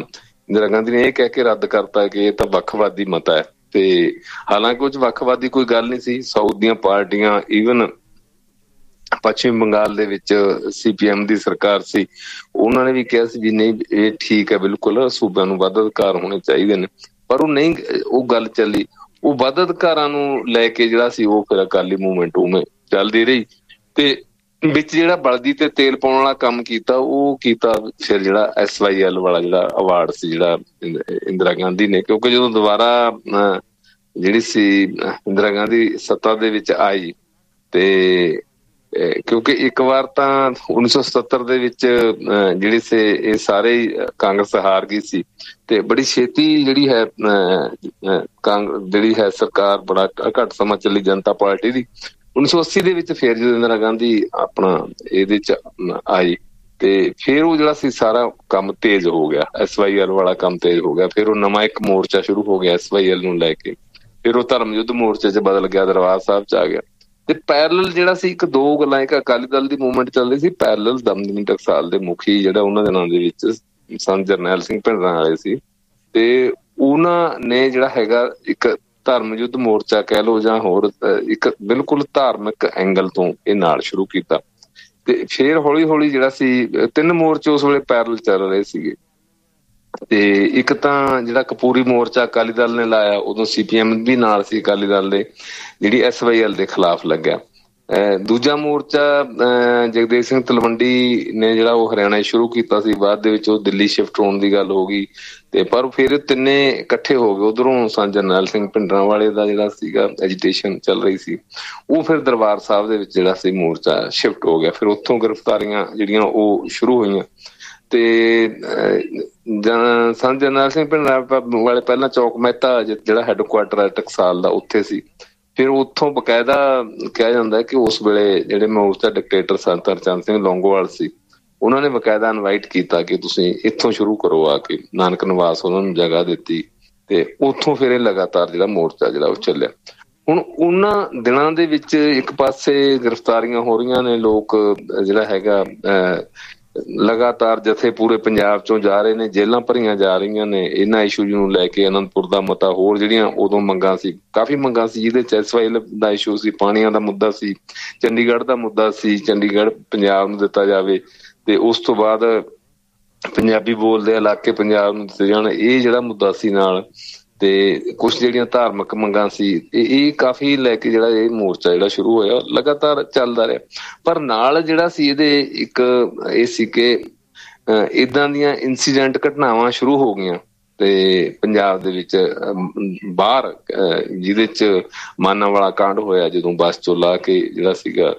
ਇੰਦਰਾ ਗਾਂਧੀ ਨੇ ਇਹ ਕਹਿ ਕੇ ਰੱਦ ਕਰਤਾ ਕਿ ਇਹ ਤਾਂ ਵੱਖਵਾਦੀ ਮਤਾ ਹੈ। ਤੇ ਹਾਲਾਂਕਿ ਉਹ 'ਚ ਵੱਖਵਾਦੀ ਕੋਈ ਗੱਲ ਨਹੀਂ ਸੀ। ਸਾਊਥ ਦੀਆਂ ਪਾਰਟੀਆਂ, ਈਵਨ ਪੱਛਮੀ ਬੰਗਾਲ ਦੇ ਵਿੱਚ CPM ਦੀ ਸਰਕਾਰ ਸੀ, ਉਹਨਾਂ ਨੇ ਵੀ ਕਿਹਾ ਸੀ ਵੀ ਨਹੀਂ ਇਹ ਠੀਕ ਹੈ, ਬਿਲਕੁਲ ਸੂਬਿਆਂ ਨੂੰ ਵੱਧ ਅਧਿਕਾਰ ਹੋਣੇ ਚਾਹੀਦੇ ਨੇ। ਪਰ ਉਹ ਨਹੀਂ, ਉਹ ਗੱਲ ਚੱਲੀ। ਉਹ ਵੱਧ ਅਧਿਕਾਰਾਂ ਨੂੰ ਲੈ ਕੇ ਜਿਹੜਾ ਸੀ ਉਹ ਫਿਰ ਅਕਾਲੀ ਮੂਵਮੈਂਟ ਉਵੇਂ ਚੱਲਦੀ ਰਹੀ। ਤੇ ਵਿੱਚ ਜਿਹੜਾ ਬਲਦੀ ਤੇ ਤੇਲ ਪਾਉਣ ਵਾਲਾ ਕੰਮ ਕੀਤਾ, ਉਹ ਕੀਤਾ ਫਿਰ ਜਿਹੜਾ SYL ਵਾਲਾ ਜਿਹੜਾ ਅਵਾਰਡ ਸੀ ਜਿਹੜਾ ਇੰਦਰਾ ਗਾਂਧੀ ਨੇ। ਕਿਉਂਕਿ ਜਦੋਂ ਦੁਬਾਰਾ ਜਿਹੜੀ ਸੀ ਇੰਦਰਾ ਗਾਂਧੀ ਸੱਤਾ ਦੇ ਵਿੱਚ ਆਈ, ਤੇ ਕਿਉਂਕਿ ਇੱਕ ਵਾਰ ਤਾਂ 1977 ਦੇ ਵਿੱਚ ਜਿਹੜੀ ਸੀ ਇਹ ਸਾਰੇ ਕਾਂਗਰਸ ਹਾਰ ਗਈ ਸੀ, ਤੇ ਬੜੀ ਛੇਤੀ ਜਿਹੜੀ ਹੈ ਜਿਹੜੀ ਹੈ ਸਰਕਾਰ ਬੜਾ ਘੱਟ ਸਮਾਂ ਚੱਲੀ ਜਨਤਾ ਪਾਰਟੀ ਦੀ। 1980 ਦੇ ਵਿੱਚ ਫਿਰ ਜਦੋਂ ਇੰਦਰਾ ਗਾਂਧੀ ਆਪਣਾ ਇਹਦੇ 'ਚ ਆਈ, ਤੇ ਫਿਰ ਉਹ ਜਿਹੜਾ ਸੀ ਸਾਰਾ ਕੰਮ ਤੇਜ਼ ਹੋ ਗਿਆ, SYL ਵਾਲਾ ਕੰਮ ਤੇਜ਼ ਹੋ ਗਿਆ। ਫਿਰ ਉਹ ਨਵਾਂ ਇੱਕ ਮੋਰਚਾ ਸ਼ੁਰੂ ਹੋ ਗਿਆ SYL ਨੂੰ ਲੈ ਕੇ। ਫਿਰ ਉਹ ਧਰਮ ਯੁੱਧ ਮੋਰਚੇ 'ਚ ਬਦਲ ਗਿਆ, ਦਰਬਾਰ ਸਾਹਿਬ 'ਚ ਆ ਗਿਆ। ਤੇ ਪੈਰਲਲ ਜਿਹੜਾ ਸੀ ਇੱਕ ਦੋ ਗੱਲਾਂ, ਇੱਕ ਅਕਾਲੀ ਦਲ ਦੀ ਮੂਵਮੈਂਟ ਚੱਲ ਰਹੀ ਸੀ, ਪੈਰਲਲ ਦਮਦਮੀ ਟਕਸਾਲ ਦੇ ਮੁਖੀ ਜਿਹੜਾ ਉਹਨਾਂ ਦੇ ਨਾਂ ਦੇ ਵਿੱਚ ਸੰਤ ਜਰਨੈਲ ਸਿੰਘ ਭਿੰਡਰਾਂ ਵਾਲੇ ਸੀ, ਤੇ ਉਹਨਾਂ ਨੇ ਜਿਹੜਾ ਹੈਗਾ ਇੱਕ ਧਰਮ ਯੁੱਧ ਮੋਰਚਾ ਕਹਿ ਲਓ ਜਾਂ ਹੋਰ ਇੱਕ ਬਿਲਕੁਲ ਧਾਰਮਿਕ ਐਂਗਲ ਤੋਂ ਇਹ ਨਾਲ ਸ਼ੁਰੂ ਕੀਤਾ। ਤੇ ਫਿਰ ਹੌਲੀ ਹੌਲੀ ਜਿਹੜਾ ਸੀ 3 ਮੋਰਚੇ ਉਸ ਵੇਲੇ ਪੈਰਲਲ ਚੱਲ ਰਹੇ ਸੀਗੇ। ਤੇ ਇੱਕ ਤਾਂ ਜਿਹੜਾ ਕਪੂਰੀ ਮੋਰਚਾ ਅਕਾਲੀ ਦਲ ਨੇ ਲਾਇਆ, ਉਦੋਂ CPM ਵੀ ਨਾਲ ਸੀ ਅਕਾਲੀ ਦਲ ਦੇ, ਜਿਹੜੀ SYL ਦੇ ਖਿਲਾਫ ਲੱਗਿਆ। ਦੂਜਾ ਮੋਰਚਾ ਜਗਦੇਵ ਸਿੰਘ ਤਲਵੰਡੀ ਨੇ ਜਿਹੜਾ ਉਹ ਹਰਿਆਣਾ ਸ਼ੁਰੂ ਕੀਤਾ ਸੀ, ਬਾਅਦ ਦੇ ਵਿੱਚ ਉਹ ਦਿੱਲੀ ਸ਼ਿਫਟ ਹੋਣ ਦੀ ਗੱਲ ਹੋ ਗਈ। ਤੇ ਪਰ ਫਿਰ ਤਿੰਨੇ ਇਕੱਠੇ ਹੋ ਗਏ। ਉਧਰੋਂ ਸੰਤ ਜਰਨੈਲ ਸਿੰਘ ਭਿੰਡਰਾਂ ਵਾਲੇ ਦਾ ਜਿਹੜਾ ਸੀਗਾ ਐਜੀਟੇਸ਼ਨ ਚੱਲ ਰਹੀ ਸੀ, ਉਹ ਫਿਰ ਦਰਬਾਰ ਸਾਹਿਬ ਦੇ ਵਿੱਚ ਜਿਹੜਾ ਸੀ ਮੋਰਚਾ ਸ਼ਿਫਟ ਹੋ ਗਿਆ। ਫਿਰ ਉੱਥੋਂ ਗ੍ਰਿਫਤਾਰੀਆਂ ਜਿਹੜੀਆਂ ਉਹ ਸ਼ੁਰੂ ਹੋਈਆਂ। ਤੇ ਸੰਤ ਜਰਨੈਲ ਸਿੰਘ ਭਿੰਡਰਾਂ ਵਾਲੇ ਪਹਿਲਾਂ ਚੌਕ ਮਹਿਤਾ ਜਿਹੜਾ ਹੈਡਕੁਆਟਰ ਹੈ ਟਕਸਾਲ ਦਾ, ਉੱਥੇ ਸੀ। ਫਿਰ ਉੱਥੋਂ ਬਕਾਇਦਾ ਕਿਹਾ ਜਾਂਦਾ ਕਿ ਉਸ ਵੇਲੇ ਜਿਹੜੇ ਮੋਰਚਾ ਡਿਕਟੇਟਰ ਸੰਤ ਹਰਚੰਦ ਸਿੰਘ ਲੌਂਗੋਵਾਲ ਸੀ, ਉਹਨਾਂ ਨੇ ਬਕਾਇਦਾ ਇਨਵਾਈਟ ਕੀਤਾ ਕਿ ਤੁਸੀਂ ਇੱਥੋਂ ਸ਼ੁਰੂ ਕਰੋ ਆ ਕੇ। ਨਾਨਕ ਨਿਵਾਸ ਉਹਨਾਂ ਨੂੰ ਜਗ੍ਹਾ ਦਿੱਤੀ, ਤੇ ਉੱਥੋਂ ਫਿਰ ਇਹ ਲਗਾਤਾਰ ਜਿਹੜਾ ਮੋਰਚਾ ਜਿਹੜਾ ਉਹ ਚੱਲਿਆ। ਹੁਣ ਉਹਨਾਂ ਦਿਨਾਂ ਦੇ ਵਿੱਚ ਇੱਕ ਪਾਸੇ ਗ੍ਰਿਫਤਾਰੀਆਂ ਹੋ ਰਹੀਆਂ ਨੇ, ਲੋਕ ਜਿਹੜਾ ਹੈਗਾ ਲਗਾਤਾਰ ਜਥੇ ਪੂਰੇ ਪੰਜਾਬ ਚੋਂ ਜਾ ਰਹੇ ਨੇ, ਜੇਲ੍ਹਾਂ ਭਰੀਆਂ ਜਾ ਰਹੀਆਂ ਨੇ ਇਹਨਾਂ ਇਸ਼ੂ ਨੂੰ ਲੈ ਕੇ। ਅਨੰਦਪੁਰ ਦਾ ਮਤਾ, ਹੋਰ ਜਿਹੜੀਆਂ ਉਦੋਂ ਮੰਗਾਂ ਸੀ, ਕਾਫੀ ਮੰਗਾਂ ਸੀ, ਜਿਹਦੇ ਚ SYL ਦਾ ਇਸ਼ੂ ਸੀ, ਪਾਣੀਆਂ ਦਾ ਮੁੱਦਾ ਸੀ, ਚੰਡੀਗੜ੍ਹ ਦਾ ਮੁੱਦਾ ਸੀ, ਚੰਡੀਗੜ੍ਹ ਪੰਜਾਬ ਨੂੰ ਦਿੱਤਾ ਜਾਵੇ, ਤੇ ਉਸ ਤੋਂ ਬਾਅਦ ਪੰਜਾਬੀ ਬੋਲਦੇ ਇਲਾਕੇ ਪੰਜਾਬ ਨੂੰ ਦਿੱਤੇ ਜਾਣ, ਇਹ ਜਿਹੜਾ ਮੁੱਦਾ ਸੀ ਨਾਲ। ਤੇ ਕੁਛ ਜਿਹੜੀਆਂ ਧਾਰਮਿਕ ਮੰਗਾਂ ਸੀ, ਇਹ ਕਾਫੀ ਲੈ ਕੇ ਜਿਹੜਾ ਇਹ ਮੋਰਚਾ ਜਿਹੜਾ ਸ਼ੁਰੂ ਹੋਇਆ ਲਗਾਤਾਰ ਚੱਲਦਾ ਰਿਹਾ। ਪਰ ਨਾਲ ਜਿਹੜਾ ਸੀ ਇਹਦੇ ਇੱਕ ਇਹ ਸੀ ਕਿ ਏਦਾਂ ਦੀਆਂ ਇਨਸੀਡੈਂਟ ਘਟਨਾਵਾਂ ਸ਼ੁਰੂ ਹੋ ਗਈਆਂ ਤੇ ਪੰਜਾਬ ਦੇ ਵਿੱਚ ਬਾਹਰ, ਜਿਹਦੇ ਚ ਮਾਨਾ ਵਾਲਾ ਕਾਂਡ ਹੋਇਆ, ਜਦੋਂ ਬੱਸ ਚੋਂ ਲਾ ਕੇ ਜਿਹੜਾ ਸੀਗਾ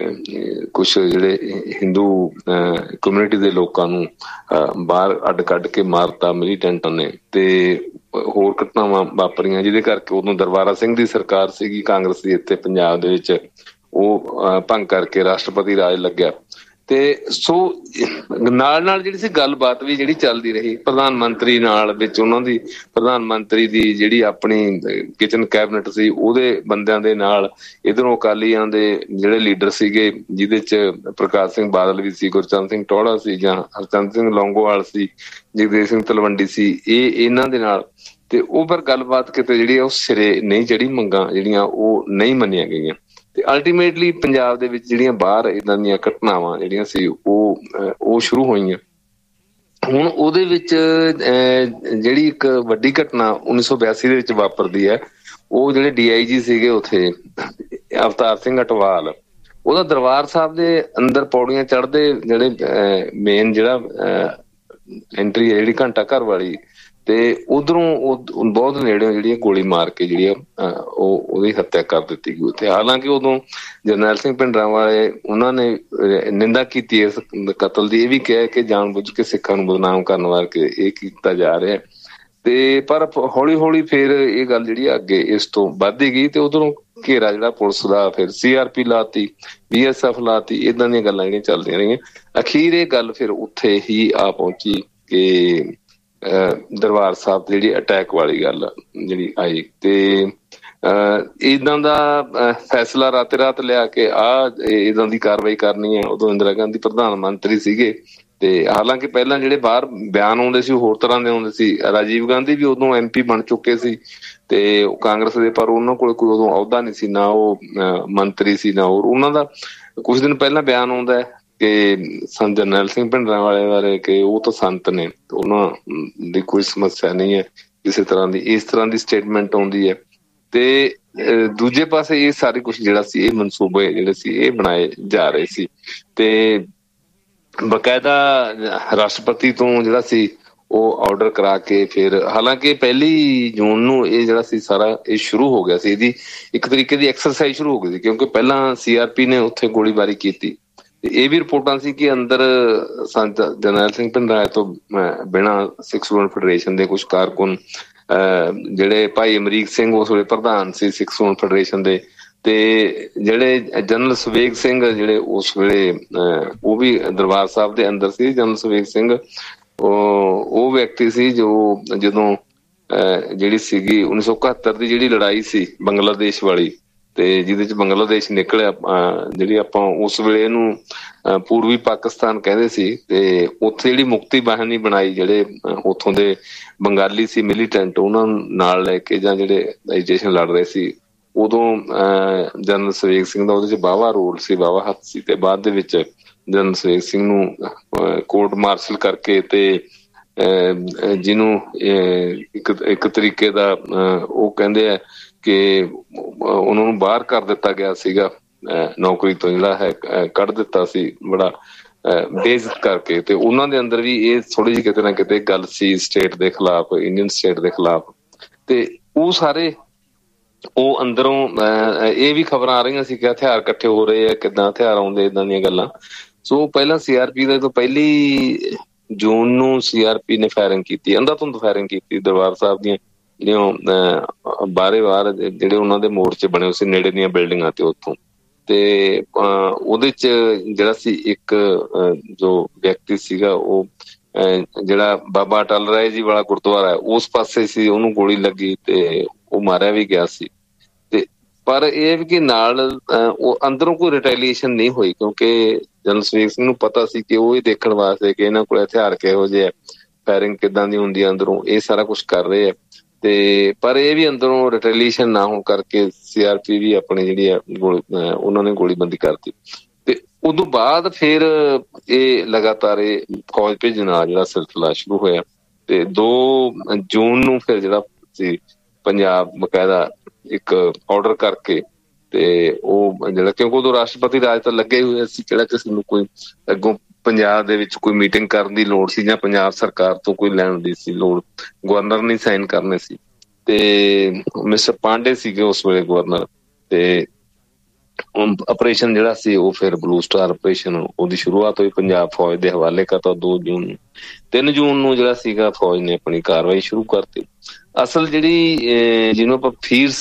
ਕੁਛ ਜਿਹੜੇ ਹਿੰਦੂ ਕਮਿਊਨਿਟੀ ਦੇ ਲੋਕਾਂ ਨੂੰ ਬਾਹਰ ਅੱਡ ਕੱਢ ਕੇ ਮਾਰਤਾ ਮਿਲੀਟੈਂਟਾਂ ਨੇ। ਤੇ ਹੋਰ ਘਟਨਾਵਾਂ ਵਾਪਰੀਆਂ ਜਿਹਦੇ ਕਰਕੇ ਉਦੋਂ ਦਰਬਾਰਾ ਸਿੰਘ ਦੀ ਸਰਕਾਰ ਸੀਗੀ ਕਾਂਗਰਸ ਦੀ ਇੱਥੇ ਪੰਜਾਬ ਦੇ ਵਿੱਚ, ਉਹ ਭੰਗ ਕਰਕੇ ਰਾਸ਼ਟਰਪਤੀ ਰਾਜ ਲੱਗਿਆ। ਤੇ ਸੋ ਨਾਲ ਨਾਲ ਜਿਹੜੀ ਸੀ ਗੱਲਬਾਤ ਵੀ ਜਿਹੜੀ ਚੱਲਦੀ ਰਹੀ ਪ੍ਰਧਾਨ ਮੰਤਰੀ ਨਾਲ, ਵਿੱਚ ਉਹਨਾਂ ਦੀ ਪ੍ਰਧਾਨ ਮੰਤਰੀ ਦੀ ਜਿਹੜੀ ਆਪਣੀ ਕਿਚਨ ਕੈਬਨਿਟ ਸੀ ਉਹਦੇ ਬੰਦਿਆਂ ਦੇ ਨਾਲ, ਇੱਧਰੋਂ ਅਕਾਲੀਆਂ ਦੇ ਜਿਹੜੇ ਲੀਡਰ ਸੀਗੇ ਜਿਹਦੇ ਚ ਪ੍ਰਕਾਸ਼ ਸਿੰਘ ਬਾਦਲ ਵੀ ਸੀ, ਗੁਰਚਰਨ ਸਿੰਘ ਟੌਹੜਾ ਸੀ, ਜਾਂ ਹਰਚੰਦ ਸਿੰਘ ਲੌਂਗੋਵਾਲ ਸੀ, ਜਗਦੇਵ ਸਿੰਘ ਤਲਵੰਡੀ ਸੀ, ਇਹਨਾਂ ਦੇ ਨਾਲ। ਤੇ ਉਹ ਪਰ ਗੱਲਬਾਤ ਕਿਤੇ ਜਿਹੜੀ ਉਹ ਸਿਰੇ ਨਹੀਂ ਚੜੀ, ਮੰਗਾਂ ਜਿਹੜੀਆਂ ਉਹ ਨਹੀਂ ਮੰਨੀਆਂ ਗਈਆਂ। ਤੇ ਅਲਟੀਮੇਟਲੀ ਪੰਜਾਬ ਦੇ ਵਿੱਚ ਜਿਹੜੀਆਂ ਬਾਹਰ ਏਦਾਂ ਦੀਆਂ ਘਟਨਾਵਾਂ ਜਿਹੜੀਆਂ ਸੀ ਉਹ ਸ਼ੁਰੂ ਹੋਈਆਂ। ਹੁਣ ਉਹਦੇ ਵਿੱਚ ਜਿਹੜੀ ਇੱਕ ਵੱਡੀ ਘਟਨਾ 1982 ਦੇ ਵਿੱਚ ਵਾਪਰਦੀ ਹੈ, ਉਹ ਜਿਹੜੇ DIG ਸੀਗੇ ਉੱਥੇ ਅਵਤਾਰ ਸਿੰਘ ਅਟਵਾਲ, ਉਹਦਾ ਦਰਬਾਰ ਸਾਹਿਬ ਦੇ ਅੰਦਰ ਪੌੜੀਆਂ ਚੜ੍ਹਦੇ ਜਿਹੜੇ ਮੇਨ ਜਿਹੜਾ ਐਂਟਰੀ ਹੈ ਜਿਹੜੀ ਘੰਟਾ ਘਰ ਵਾਲੀ, ਤੇ ਉਧਰੋਂ ਬਹੁਤ ਨੇੜਿਓਂ ਜਿਹੜੀਆਂ ਗੋਲੀ ਮਾਰ ਕੇ ਜਿਹੜੀ ਉਹਦੀ ਹੱਤਿਆ ਕਰ ਦਿੱਤੀ ਗਈ ਉੱਥੇ। ਹਾਲਾਂਕਿ ਉਦੋਂ ਜਰਨੈਲ ਸਿੰਘ ਭਿੰਡਰਾਂ ਵਾਲੇ ਉਹਨਾਂ ਨੇ ਨਿੰਦਾ ਕੀਤੀ ਇਸ ਕਤਲ ਦੀ, ਇਹ ਵੀ ਕਿਹਾ ਕਿ ਜਾਣਬੁੱਝ ਕੇ ਸਿੱਖਾਂ ਨੂੰ ਬਦਨਾਮ ਕਰਨ ਵਾਸਤੇ ਇਹ ਕੀਤਾ ਜਾ ਰਿਹਾ। ਤੇ ਪਰ ਹੌਲੀ ਹੌਲੀ ਫਿਰ ਇਹ ਗੱਲ ਜਿਹੜੀ ਅੱਗੇ ਇਸ ਤੋਂ ਵੱਧਦੀ ਗਈ, ਤੇ ਉਧਰੋਂ ਘੇਰਾ ਜਿਹੜਾ ਪੁਲਿਸ ਦਾ, ਫਿਰ CRP ਲਾਤੀ, BSF ਲਾਤੀ, ਏਦਾਂ ਦੀਆਂ ਗੱਲਾਂ ਜਿਹੜੀਆਂ ਚੱਲਦੀਆਂ ਰਹੀਆਂ। ਅਖੀਰ ਇਹ ਗੱਲ ਫਿਰ ਉੱਥੇ ਹੀ ਆ ਪਹੁੰਚੀ ਕਿ ਦਰਬਾਰ ਸਾਹਿਬ ਤੇ ਜਿਹੜੀ ਅਟੈਕ ਵਾਲੀ ਗੱਲ ਜਿਹੜੀ ਆਈ, ਤੇ ਏਦਾਂ ਦਾ ਫੈਸਲਾ ਰਾਤੇ ਰਾਤ ਲਿਆ ਕੇ ਏਦਾਂ ਦੀ ਕਾਰਵਾਈ ਕਰਨੀ ਹੈ। ਉਦੋਂ ਇੰਦਰਾ ਗਾਂਧੀ ਪ੍ਰਧਾਨ ਮੰਤਰੀ ਸੀਗੇ, ਤੇ ਹਾਲਾਂਕਿ ਪਹਿਲਾਂ ਜਿਹੜੇ ਬਾਹਰ ਬਿਆਨ ਆਉਂਦੇ ਸੀ ਉਹ ਹੋਰ ਤਰ੍ਹਾਂ ਦੇ ਆਉਂਦੇ ਸੀ। ਰਾਜੀਵ ਗਾਂਧੀ ਵੀ ਉਦੋਂ MP ਬਣ ਚੁੱਕੇ ਸੀ ਤੇ ਕਾਂਗਰਸ ਦੇ, ਪਰ ਉਹਨਾਂ ਕੋਲ ਕੋਈ ਉਦੋਂ ਅਹੁਦਾ ਨਹੀਂ ਸੀ, ਨਾ ਉਹ ਮੰਤਰੀ ਸੀ ਨਾ ਹੋਰ। ਉਹਨਾਂ ਦਾ ਕੁਝ ਦਿਨ ਪਹਿਲਾਂ ਬਿਆਨ ਆਉਂਦਾ ਹੈ ਕਿ ਸੰਤ ਜਰਨੈਲ ਸਿੰਘ ਭਿੰਡਰਾਂਵਾਲੇ ਬਾਰੇ ਕਿ ਉਹ ਤਾਂ ਸੰਤ ਨੇ, ਉਹਨਾਂ ਦੀ ਕੋਈ ਸਮੱਸਿਆ ਨਹੀਂ ਹੈ ਕਿਸੇ ਤਰ੍ਹਾਂ ਦੀ, ਇਸ ਤਰ੍ਹਾਂ ਦੀ ਸਟੇਟਮੈਂਟ ਆਉਂਦੀ ਹੈ। ਤੇ ਦੂਜੇ ਪਾਸੇ ਇਹ ਸਾਰੇ ਕੁਛ ਜਿਹੜਾ ਸੀ, ਇਹ ਮਨਸੂਬੇ ਜਿਹੜੇ ਸੀ ਇਹ ਬਣਾਏ ਜਾ ਰਹੇ ਸੀ ਤੇ ਬਕਾਇਦਾ ਰਾਸ਼ਟਰਪਤੀ ਤੋਂ ਜਿਹੜਾ ਸੀ ਉਹ ਆਰਡਰ ਕਰਾ ਕੇ ਫਿਰ, ਹਾਲਾਂਕਿ 1 ਜੂਨ ਨੂੰ ਇਹ ਜਿਹੜਾ ਸੀ ਸਾਰਾ ਇਹ ਸ਼ੁਰੂ ਹੋ ਗਿਆ ਸੀ, ਇਹਦੀ ਇੱਕ ਤਰੀਕੇ ਦੀ ਐਕਸਰਸਾਈਜ਼ ਸ਼ੁਰੂ ਹੋ ਗਈ ਸੀ, ਕਿਉਂਕਿ ਪਹਿਲਾਂ CRP ਨੇ ਉੱਥੇ ਗੋਲੀਬਾਰੀ ਕੀਤੀ ਤੇ ਇਹ ਵੀ ਰਿਪੋਰਟਾਂ ਸੀ ਕਿ ਅੰਦਰ ਸੰਤ ਜਰਨੈਲ ਸਿੰਘ ਭਿੰਡਰਾਂਵਾਲੇ ਤੋਂ ਬਿਨਾਂ ਸਿੱਖ ਸਟੂਡੈਂਟ ਫੈਡਰੇਸ਼ਨ ਦੇ ਕੁਝ ਕਾਰਕੁਨ, ਜਿਹੜੇ ਭਾਈ ਅਮਰੀਕ ਸਿੰਘ ਉਸ ਵੇਲੇ ਪ੍ਰਧਾਨ ਸੀ ਸਿੱਖ ਸਟੂਡੈਂਟ ਫੈਡਰੇਸ਼ਨ ਦੇ, ਤੇ ਜਿਹੜੇ ਜਨਰਲ ਸਵੇਗ ਸਿੰਘ ਜਿਹੜੇ ਉਸ ਵੇਲੇ ਉਹ ਵੀ ਦਰਬਾਰ ਸਾਹਿਬ ਦੇ ਅੰਦਰ ਸੀ। ਜਨਰਲ ਸਵੇਗ ਸਿੰਘ ਉਹ ਵਿਅਕਤੀ ਸੀ ਜੋ ਜਦੋਂ ਜਿਹੜੀ ਸੀਗੀ 1971 ਦੀ ਜਿਹੜੀ ਲੜਾਈ ਸੀ ਬੰਗਲਾਦੇਸ਼ ਵਾਲੀ, ਤੇ ਜਿਹਦੇ ਚ ਬੰਗਲਾਦੇਸ਼ ਨਿਕਲਿਆ, ਜਿਹੜੀ ਆਪਾਂ ਉਸ ਵੇਲੇ ਇਹਨੂੰ ਪੂਰਬੀ ਪਾਕਿਸਤਾਨ ਕਹਿੰਦੇ ਸੀ, ਤੇ ਉੱਥੇ ਜਿਹੜੀ ਮੁਕਤੀ ਬਾਹਿਨੀ ਬਣਾਈ, ਜਿਹੜੇ ਉੱਥੋਂ ਦੇ ਬੰਗਾਲੀ ਸੀ ਮਿਲੀਟੈਂਟ, ਉਹਨਾਂ ਨਾਲ ਲੈ ਕੇ ਜਾਂ ਜਿਹੜੇ ਐਜੀਟੇਸ਼ਨ ਲੜ ਰਹੇ ਸੀ, ਉਦੋਂ ਜਨਰਲ ਸਵੇਗ ਸਿੰਘ ਦਾ ਉਹਦੇ ਚ ਵਾਹਵਾ ਰੋਲ ਸੀ, ਵਾਹਵਾ ਹੱਥ ਸੀ। ਤੇ ਬਾਅਦ ਦੇ ਵਿੱਚ ਜਨਰਲ ਸਵੇਗ ਸਿੰਘ ਨੂੰ ਕੋਰਟ ਮਾਰਸ਼ਲ ਕਰਕੇ ਤੇ ਜਿਹਨੂੰ ਇੱਕ ਤਰੀਕੇ ਦਾ ਉਹ ਕਹਿੰਦੇ ਆ ਕਿ ਉਹਨਾਂ ਨੂੰ ਬਾਹਰ ਕਰ ਦਿੱਤਾ ਗਿਆ ਸੀਗਾ ਨੌਕਰੀ ਤੋਂ, ਜਿਹੜਾ ਹੈ ਕੱਢ ਦਿੱਤਾ ਸੀ ਬੜਾ ਬੇਇੱਜ਼ਤ ਕਰਕੇ। ਤੇ ਉਹਨਾਂ ਦੇ ਅੰਦਰ ਵੀ ਇਹ ਥੋੜੀ ਜਿਹੀ ਕਿਤੇ ਨਾ ਕਿਤੇ ਗੱਲ ਸੀ ਸਟੇਟ ਦੇ ਖਿਲਾਫ, ਇੰਡੀਅਨ ਸਟੇਟ ਦੇ ਖਿਲਾਫ। ਤੇ ਉਹ ਸਾਰੇ ਉਹ ਅੰਦਰੋਂ ਇਹ ਵੀ ਖਬਰਾਂ ਆ ਰਹੀਆਂ ਸੀ ਕਿ ਹਥਿਆਰ ਇਕੱਠੇ ਹੋ ਰਹੇ ਆ, ਕਿੱਦਾਂ ਹਥਿਆਰ ਆਉਂਦੇ, ਏਦਾਂ ਦੀਆਂ ਗੱਲਾਂ। ਸੋ ਪਹਿਲਾਂ CRP ਦੇ ਤੋਂ 1 ਜੂਨ ਨੂੰ CRP ਨੇ ਫਾਇਰਿੰਗ ਕੀਤੀ, ਅੰਧਾਧੁੰਦ ਫਾਇਰਿੰਗ ਕੀਤੀ ਦਰਬਾਰ ਸਾਹਿਬ ਦੀਆਂ ਜਿਹੜੀਆਂ ਬਾਹਰੇ ਬਾਹਰ ਜਿਹੜੇ ਉਹਨਾਂ ਦੇ ਮੋਰਚੇ ਬਣੇ ਹੋਏ ਸੀ ਨੇੜੇ ਦੀਆਂ ਬਿਲਡਿੰਗਾਂ ਤੇ ਉੱਥੋਂ। ਤੇ ਉਹਦੇ ਚ ਜਿਹੜਾ ਸੀ ਇੱਕ ਜੋ ਵਿਅਕਤੀ ਸੀਗਾ ਉਹ ਜਿਹੜਾ ਬਾਬਾ ਅਟਲ ਰਾਏ ਜੀ ਵਾਲਾ ਗੁਰਦੁਆਰਾ ਹੈ ਉਸ ਪਾਸੇ ਸੀ, ਉਹਨੂੰ ਗੋਲੀ ਲੱਗੀ ਤੇ ਉਹ ਮਾਰਿਆ ਵੀ ਗਿਆ ਸੀ। ਤੇ ਪਰ ਇਹ ਵੀ ਕਿ ਨਾਲ ਉਹ ਅੰਦਰੋਂ ਕੋਈ ਰਿਟੈਲੀਏਸ਼ਨ ਨਹੀਂ ਹੋਈ, ਕਿਉਂਕਿ ਜਨਰਲ ਸਵੇਗ ਸਿੰਘ ਨੂੰ ਪਤਾ ਸੀ ਕਿ ਉਹ ਇਹ ਦੇਖਣ ਵਾਸਤੇ ਕਿ ਇਹਨਾਂ ਕੋਲ ਹਥਿਆਰ ਕਿਹੋ ਜਿਹੇ ਆ, ਫਾਇਰਿੰਗ ਕਿੱਦਾਂ ਦੀ ਹੁੰਦੀ ਆ ਅੰਦਰੋਂ, ਇਹ ਸਾਰਾ ਕੁਛ ਕਰ ਰਹੇ ਆ। ਤੇ ਪਰ ਇਹ ਵੀ ਅੰਦਰੋਂ ਰਿਟੈਲੀਏਸ਼ਨ ਨਾ ਹੋਣ ਕਰਕੇ CRP ਵੀ ਆਪਣੀ ਜਿਹੜੀ ਆ ਉਹਨਾਂ ਨੇ ਗੋਲੀਬੰਦੀ ਕਰਤੀ। ਤੇ ਉਦੋਂ ਬਾਅਦ ਫਿਰ ਇਹ ਲਗਾਤਾਰ ਇਹ ਫੌਜ ਭੇਜਣਾ ਜਿਹੜਾ ਸਿਲਸਿਲਾ ਸ਼ੁਰੂ ਹੋਇਆ। ਤੇ 2 ਜੂਨ ਨੂੰ ਫਿਰ ਜਿਹੜਾ ਸੀ ਪੰਜਾਬ ਬਕਾਇਦਾ ਇੱਕ ਆਰਡਰ ਕਰਕੇ ਤੇ ਉਹ ਜਿਹੜਾ, ਕਿਉਂਕਿ ਉਦੋਂ ਰਾਸ਼ਟਰਪਤੀ ਰਾਜ ਤਾਂ ਲੱਗੇ ਹੋਏ ਸੀ, ਕਿਹੜਾ ਕਿਸੇ ਨੂੰ ਕੋਈ ਅੱਗੋਂ ਪੰਜਾਬ ਦੇ ਵਿੱਚ ਕੋਈ ਮੀਟਿੰਗ ਕਰਨ ਦੀ ਲੋੜ ਸੀ ਜਾਂ ਪੰਜਾਬ ਸਰਕਾਰ ਤੋਂ ਕੋਈ ਲੈਣ ਦੀ ਸੀ ਲੋੜ, ਗਵਰਨਰ ਨਹੀਂ ਸਾਈਨ ਕਰਨੇ ਸੀ। ਤੇ ਮਿਸਟਰ ਪਾਂਡੇ ਸੀਗੇ ਉਸ ਵੇਲੇ ਗਵਰਨਰ। ਤੇ ਆਪਰੇਸ਼ਨ ਜਿਹੜਾ ਸੀ ਉਹ ਫਿਰ ਬਲੂ ਸਟਾਰ ਆਪਰੇਸ਼ਨ, ਉਹਦੀ ਸ਼ੁਰੂਆਤ ਹੋਈ, ਪੰਜਾਬ ਫੌਜ ਦੇ ਹਵਾਲੇ ਕਰਤਾ 2 ਜੂਨ ਨੂੰ। 3 ਜੂਨ ਨੂੰ ਜਿਹੜਾ ਸੀਗਾ ਫੌਜ ਨੇ ਆਪਣੀ ਕਾਰਵਾਈ ਸ਼ੁਰੂ ਕਰਤੀ। ਅਸਲ ਜਿਹੜੀ ਜਿਹਨੂੰ ਆਪਾਂ ਫੀਰਸ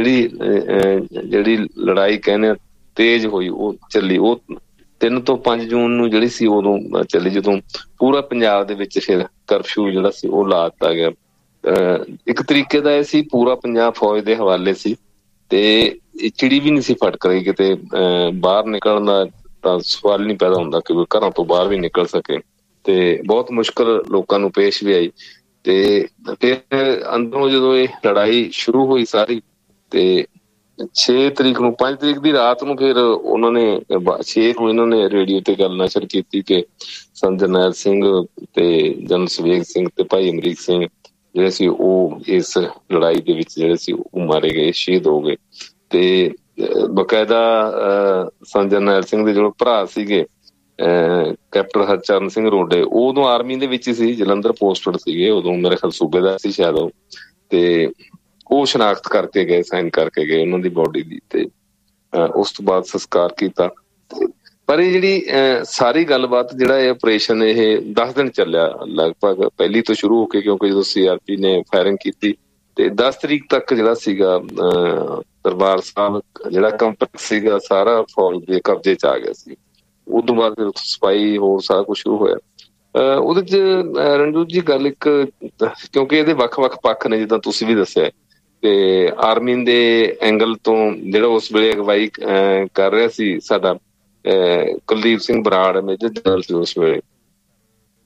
ਜਿਹੜੀ ਲੜਾਈ ਕਹਿੰਦੇ ਆ ਤੇਜ਼ ਹੋਈ, ਉਹ ਚੱਲੀ ਉਹ 3 ਤੋਂ 5 ਜੂਨ ਨੂੰ ਜਿਹੜੀ ਸੀ ਉਦੋਂ ਚੱਲੀ, ਜਦੋਂ ਪੂਰਾ ਪੰਜਾਬ ਦੇ ਵਿੱਚ ਫਿਰ ਕਰਫਿਊ ਜਿਹੜਾ ਸੀ ਉਹ ਲਾ ਦਿੱਤਾ ਗਿਆ। ਇੱਕ ਤਰੀਕੇ ਦਾ ਇਹ ਸੀ ਪੂਰਾ ਪੰਜਾਬ ਫੌਜ ਦੇ ਹਵਾਲੇ ਸੀ ਤੇ ਚਿੜੀ ਵੀ ਨਹੀਂ ਸੀ ਫਟਕ ਰਹੀ ਕਿਤੇ ਬਾਹਰ ਨਿਕਲਣ ਦਾ ਤਾਂ ਸਵਾਲ ਨਹੀਂ ਪੈਦਾ ਹੁੰਦਾ ਕਿ ਘਰਾਂ ਤੋਂ ਬਾਹਰ ਵੀ ਨਿਕਲ ਸਕੇ। ਤੇ ਬਹੁਤ ਮੁਸ਼ਕਲ ਲੋਕਾਂ ਨੂੰ ਪੇਸ਼ ਵੀ ਆਈ। ਤੇ ਫਿਰ ਅੰਦਰੋਂ ਜਦੋਂ ਇਹ ਲੜਾਈ ਸ਼ੁਰੂ ਹੋਈ ਸਾਰੀ, ਤੇ 6 ਤਰੀਕ ਨੂੰ 5 ਤਰੀਕ ਦੀ ਰਾਤ ਨੂੰ ਫਿਰ ਉਹਨਾਂ ਨੇ 6 ਨੂੰ ਇਹਨਾਂ ਨੇ ਰੇਡੀਓ ਤੇ ਗੱਲ ਨਸ਼ਰ ਕੀਤੀ ਕਿ ਸੰਤ ਜਰਨੈਲ ਸਿੰਘ ਤੇ ਜਨਰਲ ਸਵੇਗ ਸਿੰਘ ਤੇ ਭਾਈ ਅਮਰੀਕ ਸਿੰਘ ਜਿਹੜੇ ਸੀ ਉਹ ਇਸ ਲੜਾਈ ਦੇ ਵਿੱਚ ਜਿਹੜੇ ਸੀ ਉਹ ਮਾਰੇ ਗਏ, ਸ਼ਹੀਦ ਹੋ ਗਏ। ਤੇ ਬਕਾਇਦਾ ਸੰਤ ਜਰਨੈਲ ਸਿੰਘ ਦੇ ਜਿਹੜੇ ਭਰਾ ਸੀਗੇ ਕੈਪਟਨ ਹਰਚਰਨ ਸਿੰਘ ਰੋਡੇ, ਉਹ ਉਦੋਂ ਆਰਮੀ ਦੇ ਵਿੱਚ ਹੀ ਸੀ, ਜਲੰਧਰ ਪੋਸਟਡ ਸੀਗੇ ਉਦੋਂ, ਮੇਰੇ ਖਿਆਲ ਸੂਬੇਦਾਰ ਸੀ ਸ਼ਾਇਦ ਉਹ। ਤੇ ਉਹ ਸ਼ਨਾਖਤ ਕਰਕੇ ਗਏ, ਸਾਈਨ ਕਰਕੇ ਗਏ ਉਹਨਾਂ ਦੀ ਬੋਡੀ ਦੀ। ਤੇ ਉਸ ਤੋਂ ਬਾਅਦ ਸੰਸਕਾਰ ਕੀਤਾ। ਪਰ ਇਹ ਜਿਹੜੀ ਸਾਰੀ ਗੱਲਬਾਤ ਜਿਹੜਾ ਇਹ ਆਪਰੇਸ਼ਨ ਇਹ 10 ਦਿਨ ਚੱਲਿਆ ਲਗਭਗ, ਪਹਿਲੀ ਤੋਂ ਸ਼ੁਰੂ ਹੋ ਕੇ, ਕਿਉਂਕਿ ਜਦੋਂ CRP ਨੇ ਫਾਇਰਿੰਗ ਕੀਤੀ ਤੇ 10 ਤਰੀਕ ਤੱਕ ਜਿਹੜਾ ਸੀਗਾ ਦਰਬਾਰ ਸਾਹਿਬ ਜਿਹੜਾ ਕੰਪਲੈਕਸ ਸੀਗਾ ਸਾਰਾ ਫੌਜ ਦੇ ਕਬਜ਼ੇ 'ਚ ਆ ਗਿਆ ਸੀ। ਉਦੋਂ ਬਾਅਦ ਫਿਰ ਸਫਾਈ ਹੋਰ ਸਾਰਾ ਕੁਛ ਸ਼ੁਰੂ ਹੋਇਆ। ਉਹਦੇ 'ਚ ਰਣਜੋਤ ਜੀ ਗੱਲ ਇੱਕ, ਕਿਉਂਕਿ ਇਹਦੇ ਵੱਖ-ਵੱਖ ਪੱਖ ਨੇ ਜਿੱਦਾਂ ਤੁਸੀਂ ਵੀ ਦੱਸਿਆ, ਤੇ ਆਰਮੀ ਦੇ ਐਂਗਲ ਤੋਂ ਜਿਹੜਾ ਉਸ ਵੇਲੇ ਅਗਵਾਈ ਕਰ ਰਿਹਾ ਸੀ ਸਾਡਾ ਕੁਲਦੀਪ ਸਿੰਘ ਬਰਾੜ, ਮੇਜਰ ਜਨਰਲ ਸੀ ਉਸ ਵੇਲੇ,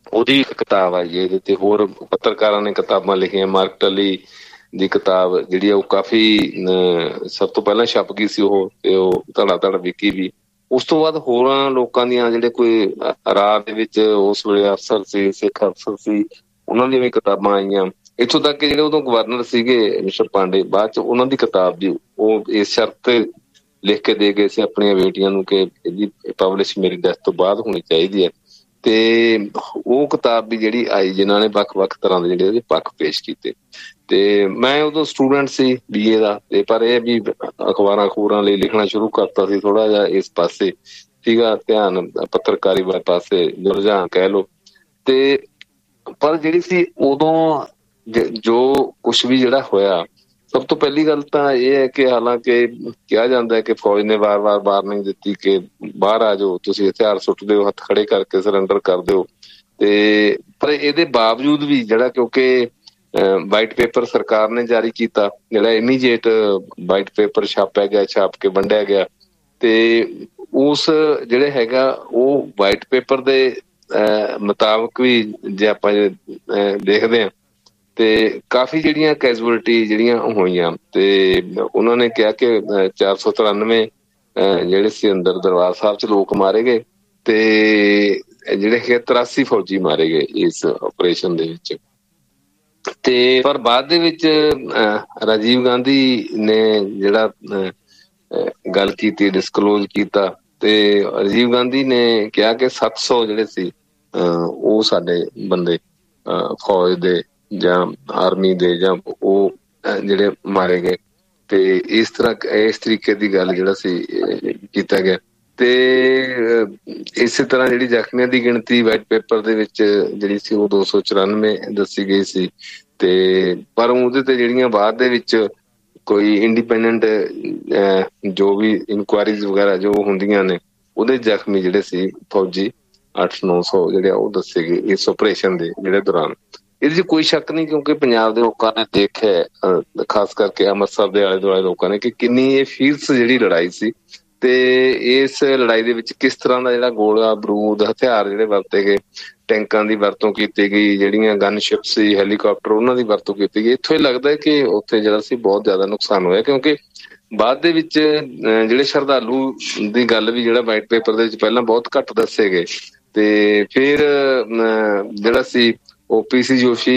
ਉਹਦੀ ਇੱਕ ਕਿਤਾਬ ਆਈ ਹੈ ਇਹਦੇ ਤੇ। ਹੋਰ ਪੱਤਰਕਾਰਾਂ ਨੇ ਕਿਤਾਬਾਂ ਲਿਖੀਆਂ, ਮਾਰਕ ਟਲੀ ਦੀ ਕਿਤਾਬ ਜਿਹੜੀ ਆ ਉਹ ਕਾਫੀ ਸਭ ਤੋਂ ਪਹਿਲਾਂ ਛਪ ਗਈ ਸੀ ਉਹ, ਤੇ ਉਹ ਧੜਾ ਧੜ ਵਿਕੀ ਵੀ। ਉਸ ਤੋਂ ਬਾਅਦ ਹੋਰਾਂ ਲੋਕਾਂ ਦੀਆਂ ਜਿਹੜੇ ਕੋਈ ਰਾਜ ਦੇ ਵਿੱਚ ਉਸ ਵੇਲੇ ਅਫਸਰ ਸੀ, ਸਿੱਖ ਅਫਸਰ ਸੀ, ਉਹਨਾਂ ਦੀਆਂ ਵੀ ਕਿਤਾਬਾਂ ਆਈਆਂ। ਇੱਥੋਂ ਤੱਕ ਕਿ ਜਿਹੜੇ ਉਦੋਂ ਗਵਰਨਰ ਸੀਗੇ ਰਿਸ਼ਵ ਪਾਂਡੇ, ਬਾਅਦ ਚ ਉਹਨਾਂ ਦੀ ਕਿਤਾਬ ਵੀ ਉਹ ਇਸ ਸ਼ਰਤ ਤੇ ਲਿਖ ਕੇ ਦੇ ਗਏ ਸੀ ਆਪਣੀਆਂ ਬੇਟੀਆਂ ਨੂੰ ਕਿ ਇਹਦੀ ਪਬਲਿਸ਼ ਮੇਰੀ ਡੈਥ ਤੋਂ ਬਾਅਦ ਹੋਣੀ ਚਾਹੀਦੀ ਹੈ। ਤੇ ਉਹ ਕਿਤਾਬ ਵੀ ਜਿਹੜੀ ਆਈ, ਜਿਨ੍ਹਾਂ ਨੇ ਵੱਖ-ਵੱਖ ਤਰ੍ਹਾਂ ਦੇ ਜਿਹੜੇ ਉਹਦੇ ਪੱਖ ਪੇਸ਼ ਕੀਤੇ। ਤੇ ਮੈਂ ਉਦੋਂ ਸਟੂਡੈਂਟ ਸੀ BA ਦਾ, ਤੇ ਪਰ ਇਹ ਵੀ ਅਖਬਾਰਾਂ ਅਖਬੂਰਾਂ ਲਈ ਲਿਖਣਾ ਸ਼ੁਰੂ ਕਰਤਾ ਸੀ, ਥੋੜਾ ਜਿਹਾ ਇਸ ਪਾਸੇ ਸੀਗਾ ਧਿਆਨ, ਪੱਤਰਕਾਰੀ ਵਾਲੇ ਪਾਸੇ ਰੁਝਾਨ ਕਹਿ ਲਓ। ਤੇ ਪਰ ਜਿਹੜੀ ਸੀ ਉਦੋਂ ਜੋ ਕੁਛ ਵੀ ਜਿਹੜਾ ਹੋਇਆ, ਸਭ ਤੋਂ ਪਹਿਲੀ ਗੱਲ ਤਾਂ ਇਹ ਹੈ ਕਿ ਹਾਲਾਂਕਿ ਕਿਹਾ ਜਾਂਦਾ ਹੈ ਕਿ ਫੌਜ ਨੇ ਵਾਰ-ਵਾਰ ਵਾਰਨਿੰਗ ਦਿੱਤੀ ਕਿ ਬਾਹਰ ਆ ਜਾਓ, ਤੁਸੀਂ ਹਥਿਆਰ ਸੁੱਟ ਦਿਓ, ਹੱਥ ਖੜੇ ਕਰਕੇ ਸਰੈਂਡਰ ਕਰ ਦਿਓ, ਤੇ ਪਰ ਇਹਦੇ ਬਾਵਜੂਦ ਵੀ ਜਿਹੜਾ, ਕਿਉਂਕਿ ਵਾਈਟ ਪੇਪਰ ਸਰਕਾਰ ਨੇ ਜਾਰੀ ਕੀਤਾ, ਜਿਹੜਾ ਇਮੀਡੀਏਟ ਵਾਈਟ ਪੇਪਰ ਛਾਪਿਆ ਗਿਆ, ਛਾਪ ਕੇ ਵੰਡਿਆ ਗਿਆ, ਤੇ ਉਸ ਜਿਹੜੇ ਹੈਗਾ ਉਹ ਵਾਈਟ ਪੇਪਰ ਦੇ ਮੁਤਾਬਕ ਵੀ ਜੇ ਆਪਾਂ ਦੇਖਦੇ ਹਾਂ ਤੇ ਕਾਫੀ ਜਿਹੜੀਆਂ ਕੈਜੂਅਲਟੀ ਜਿਹੜੀਆਂ ਹੋਈਆਂ, ਤੇ ਉਹਨਾਂ ਨੇ ਕਿਹਾ ਕਿ 493 ਜਿਹੜੇ ਸੀ ਅੰਦਰ ਦਰਬਾਰ ਸਾਹਿਬ ਚ ਲੋਕ ਮਾਰੇ ਗਏ, ਤੇ ਜਿਹੜੇ ਕਿ 83 ਫੌਜੀ ਮਾਰੇ ਗਏ ਇਸ ਆਪਰੇਸ਼ਨ ਦੇ ਵਿੱਚ। ਤੇ ਪਰ ਬਾਅਦ ਦੇ ਵਿੱਚ ਰਾਜੀਵ ਗਾਂਧੀ ਨੇ ਜਿਹੜਾ ਗੱਲ ਕੀਤੀ, ਡਿਸਕਲੋਜ਼ ਕੀਤਾ, ਤੇ ਰਾਜੀਵ ਗਾਂਧੀ ਨੇ ਕਿਹਾ ਕਿ 700 ਜਿਹੜੇ ਸੀ ਉਹ ਸਾਡੇ ਬੰਦੇ ਫੌਜ ਦੇ ਜਾਂ ਆਰਮੀ ਦੇ ਜਾਂ ਉਹ ਜਿਹੜੇ ਮਾਰੇ ਗਏ। ਤੇ ਇਸ ਤਰੀਕੇ ਦੀ ਗੱਲ ਜਿਹੜਾ ਸੀ ਕੀਤਾ ਗਿਆ। ਤੇ ਇਸੇ ਤਰ੍ਹਾਂ ਜਿਹੜੀ ਜ਼ਖਮੀਆਂ ਦੀ ਗਿਣਤੀ ਵਾਈਟ ਪੇਪਰ ਦੇ ਵਿੱਚ ਜਿਹੜੀ ਸੀ ਉਹ 294 ਦੱਸੀ ਗਈ ਸੀ। ਤੇ ਪਰ ਉਹਦੇ ਤੇ ਜਿਹੜੀਆਂ ਬਾਅਦ ਦੇ ਵਿੱਚ ਕੋਈ ਇੰਡੀਪੈਂਡੈਂਟ ਜੋ ਵੀ ਇਨਕੁਆਇਰੀਜ਼ ਵਗੈਰਾ ਜੋ ਹੁੰਦੀਆਂ ਨੇ, ਉਹਦੇ ਜ਼ਖਮੀ ਜਿਹੜੇ ਸੀ ਫੌਜੀ 800-900 ਜਿਹੜੇ ਉਹ ਦੱਸੇ ਗਏ ਇਸ ਆਪਰੇਸ਼ਨ ਦੇ ਜਿਹੜੇ ਦੌਰਾਨ। ਇਹਦੇ 'ਚ ਕੋਈ ਸ਼ੱਕ ਨਹੀਂ, ਕਿਉਂਕਿ ਪੰਜਾਬ ਦੇ ਲੋਕਾਂ ਨੇ ਦੇਖਿਆ, ਖਾਸ ਕਰਕੇ ਅੰਮ੍ਰਿਤਸਰ ਦੇ ਆਲੇ ਦੁਆਲੇ ਲੋਕਾਂ ਨੇ, ਕਿ ਕਿੰਨੀ ਇਹ ਫੀਰਸ ਜਿਹੜੀ ਲੜਾਈ ਸੀ, ਤੇ ਇਸ ਲੜਾਈ ਦੇ ਵਿੱਚ ਕਿਸ ਤਰ੍ਹਾਂ ਦਾ ਜਿਹੜਾ ਗੋਲਾ ਬਰੂਦ ਹਥਿਆਰ ਜਿਹੜੇ ਵਰਤੇ ਗਏ, ਟੈਂਕਾਂ ਦੀ ਵਰਤੋਂ ਕੀਤੀ ਗਈ, ਜਿਹੜੀਆਂ ਗਨਸ਼ਿਪ ਸੀ, ਹੈਲੀਕਾਪਟਰ, ਉਹਨਾਂ ਦੀ ਵਰਤੋਂ ਕੀਤੀ ਗਈ। ਇੱਥੋਂ ਇਹ ਲੱਗਦਾ ਹੈ ਕਿ ਉੱਥੇ ਜਿਹੜਾ ਸੀ ਬਹੁਤ ਜ਼ਿਆਦਾ ਨੁਕਸਾਨ ਹੋਇਆ, ਕਿਉਂਕਿ ਬਾਅਦ ਦੇ ਵਿੱਚ ਜਿਹੜੇ ਸ਼ਰਧਾਲੂ ਦੀ ਗੱਲ ਵੀ ਜਿਹੜਾ ਵਾਈਟ ਪੇਪਰ ਦੇ ਵਿੱਚ ਪਹਿਲਾਂ ਬਹੁਤ ਘੱਟ ਦੱਸੇ ਗਏ, ਤੇ ਫਿਰ ਜਿਹੜਾ ਸੀ OPC ਜੋਸ਼ੀ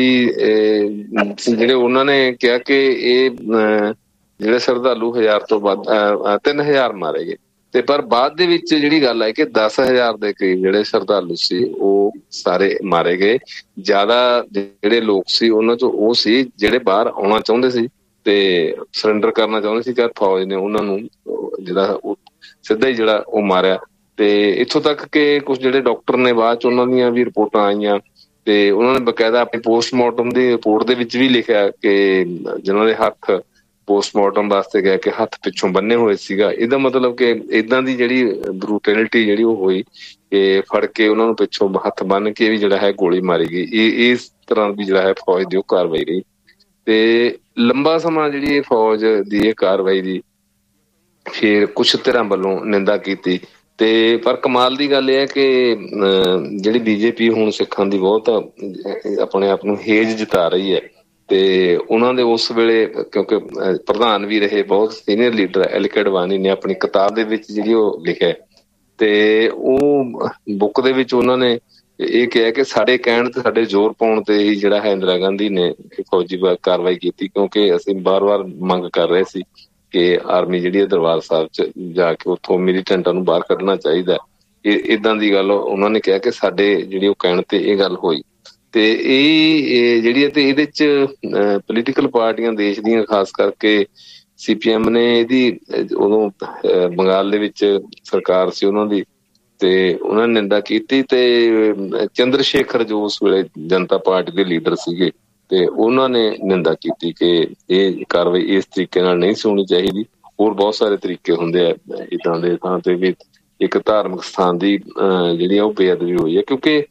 ਜਿਹੜੇ ਉਹਨਾਂ ਨੇ ਕਿਹਾ ਕਿ ਇਹ ਜਿਹੜੇ ਸ਼ਰਧਾਲੂ 1000 ਤੋਂ ਵੱਧ 3000 ਮਾਰੇ ਗਏ। ਤੇ ਪਰ ਬਾਅਦ ਦੇ ਵਿੱਚ ਜਿਹੜੀ ਗੱਲ ਹੈ ਕਿ 10,000 ਦੇ ਕਰੀਬ ਜਿਹੜੇ ਸ਼ਰਧਾਲੂ ਸੀ ਉਹ ਸਾਰੇ ਮਾਰੇ ਗਏ। ਜ਼ਿਆਦਾ ਜਿਹੜੇ ਲੋਕ ਸੀ ਉਹਨਾਂ ਚੋਂ ਉਹ ਸੀ ਜਿਹੜੇ ਬਾਹਰ ਆਉਣਾ ਚਾਹੁੰਦੇ ਸੀ ਤੇ ਸਰੈਂਡਰ ਕਰਨਾ ਚਾਹੁੰਦੇ ਸੀ, ਕਿ ਫੌਜ ਨੇ ਉਹਨਾਂ ਨੂੰ ਜਿਹੜਾ ਉਹ ਸਿੱਧਾ ਹੀ ਜਿਹੜਾ ਉਹ ਮਾਰਿਆ। ਤੇ ਇੱਥੋਂ ਤੱਕ ਕਿ ਕੁਝ ਜਿਹੜੇ ਡਾਕਟਰ ਨੇ ਬਾਅਦ ਚ ਉਹਨਾਂ ਦੀਆਂ ਵੀ ਰਿਪੋਰਟਾਂ ਆਈਆਂ, ਤੇ ਉਹਨਾਂ ਨੇ ਬਕਾਇਦਾ ਆਪਣੀ ਪੋਸਟਮਾਰਟਮ ਦੀ ਰਿਪੋਰਟ ਦੇ ਵਿੱਚ ਵੀ ਲਿਖਿਆ ਕਿ ਜਿਹਨਾਂ ਦੇ ਹੱਥ ਪੋਸਟਮਾਰਟਮ ਵਾਸਤੇ ਗਿਆ ਕਿ ਹੱਥ ਪਿੱਛੋਂ ਬੰਨੇ ਹੋਏ ਸੀਗਾ। ਇਹਦਾ ਮਤਲਬ ਕਿ ਏਦਾਂ ਦੀ ਜਿਹੜੀ ਬਰੂਟੈਲਿਟੀ ਜਿਹੜੀ ਉਹ ਹੋਈ ਕਿ ਫੜ ਕੇ ਉਹਨਾਂ ਨੂੰ ਪਿੱਛੋਂ ਹੱਥ ਬੰਨ ਕੇ ਵੀ ਜਿਹੜਾ ਹੈ ਗੋਲੀ ਮਾਰੀ ਗਈ। ਇਸ ਤਰ੍ਹਾਂ ਦੀ ਜਿਹੜਾ ਹੈ ਫੌਜ ਦੀ ਉਹ ਕਾਰਵਾਈ ਰਹੀ। ਤੇ ਲੰਬਾ ਸਮਾਂ ਜਿਹੜੀ ਇਹ ਫੌਜ ਦੀ ਇਹ ਕਾਰਵਾਈ ਦੀ ਫਿਰ ਕੁਛ ਧਿਰਾਂ ਵੱਲੋਂ ਨਿੰਦਾ ਕੀਤੀ। ਤੇ ਪਰ ਕਮਾਲ ਦੀ ਗੱਲ ਇਹ ਹੈ ਕਿ ਜਿਹੜੀ BJP ਹੁਣ ਸਿੱਖਾਂ ਦੀ ਬਹੁਤ ਆਪਣੇ ਆਪ ਨੂੰ ਹੇਜ ਜਿਤਾ ਰਹੀ ਹੈ, ਤੇ ਉਹਨਾਂ ਦੇ ਉਸ ਵੇਲੇ ਕਿਉਂਕਿ ਪ੍ਰਧਾਨ ਵੀ ਰਹੇ ਬਹੁਤ ਸੀਨੀਅਰ ਲੀਡਰ LK ਅਡਵਾਨੀ ਨੇ ਆਪਣੀ ਕਿਤਾਬ ਦੇ ਵਿੱਚ ਜਿਹੜੀ ਉਹ ਲਿਖਿਆ, ਤੇ ਉਹ ਬੁੱਕ ਦੇ ਵਿੱਚ ਉਹਨਾਂ ਨੇ ਇਹ ਕਿਹਾ ਕਿ ਸਾਡੇ ਕਹਿਣ ਤੇ ਸਾਡੇ ਜ਼ੋਰ ਪਾਉਣ ਤੇ ਹੀ ਜਿਹੜਾ ਹੈ ਇੰਦਰਾ ਗਾਂਧੀ ਨੇ ਫੌਜੀ ਕਾਰਵਾਈ ਕੀਤੀ, ਕਿਉਂਕਿ ਅਸੀਂ ਵਾਰ-ਵਾਰ ਮੰਗ ਕਰ ਰਹੇ ਸੀ ਕਿ ਆਰਮੀ ਜਿਹੜੀ ਹੈ ਦਰਬਾਰ ਸਾਹਿਬ ਚ ਜਾ ਕੇ ਉੱਥੋਂ ਮਿਲੀਟੈਂਟਾਂ ਨੂੰ ਬਾਹਰ ਕੱਢਣਾ ਚਾਹੀਦਾ। ਏਦਾਂ ਦੀ ਗੱਲ ਉਹਨਾਂ ਨੇ ਕਿਹਾ ਕਿ ਸਾਡੇ ਜਿਹੜੀ ਉਹ ਕਹਿਣ ਤੇ ਇਹ ਗੱਲ ਹੋਈ। ਤੇ ਇਹ ਜਿਹੜੀ ਹੈ ਤੇ ਇਹਦੇ ਚ ਪੋਲੀਟੀਕਲ ਪਾਰਟੀਆਂ ਦੇਸ਼ ਦੀਆਂ ਖਾਸ ਕਰਕੇ CPM ਨੇ ਇਹਦੀ ਉਦੋਂ ਬੰਗਾਲ ਦੇ ਵਿੱਚ ਸਰਕਾਰ ਸੀ ਉਹਨਾਂ ਦੀ, ਤੇ ਉਹਨਾਂ ਨੇ ਨਿੰਦਾ ਕੀਤੀ। ਤੇ ਚੰਦਰ ਸ਼ੇਖਰ ਜੋ ਉਸ ਵੇਲੇ ਜਨਤਾ ਪਾਰਟੀ ਦੇ ਲੀਡਰ ਸੀਗੇ, ਤੇ ਉਹਨਾਂ ਨੇ ਨਿੰਦਾ ਕੀਤੀ ਕਿ ਇਹ ਕਾਰਵਾਈ ਇਸ ਤਰੀਕੇ ਨਾਲ ਨਹੀਂ ਸੀ ਹੋਣੀ ਚਾਹੀਦੀ। ਹੋਰ ਬਹੁਤ ਸਾਰੇ ਤਰੀਕੇ ਹੁੰਦੇ ਆ ਏਦਾਂ ਦੇ ਥਾਂ ਤੇ ਵੀ ਇੱਕ ਧਾਰਮਿਕ ਸਥਾਨ ਦੀ ਜਿਹੜੀ ਆ ਉਹ ਬੇਅਦਬੀ ਹੋਈ ਹੈ, ਕਿਉਂਕਿ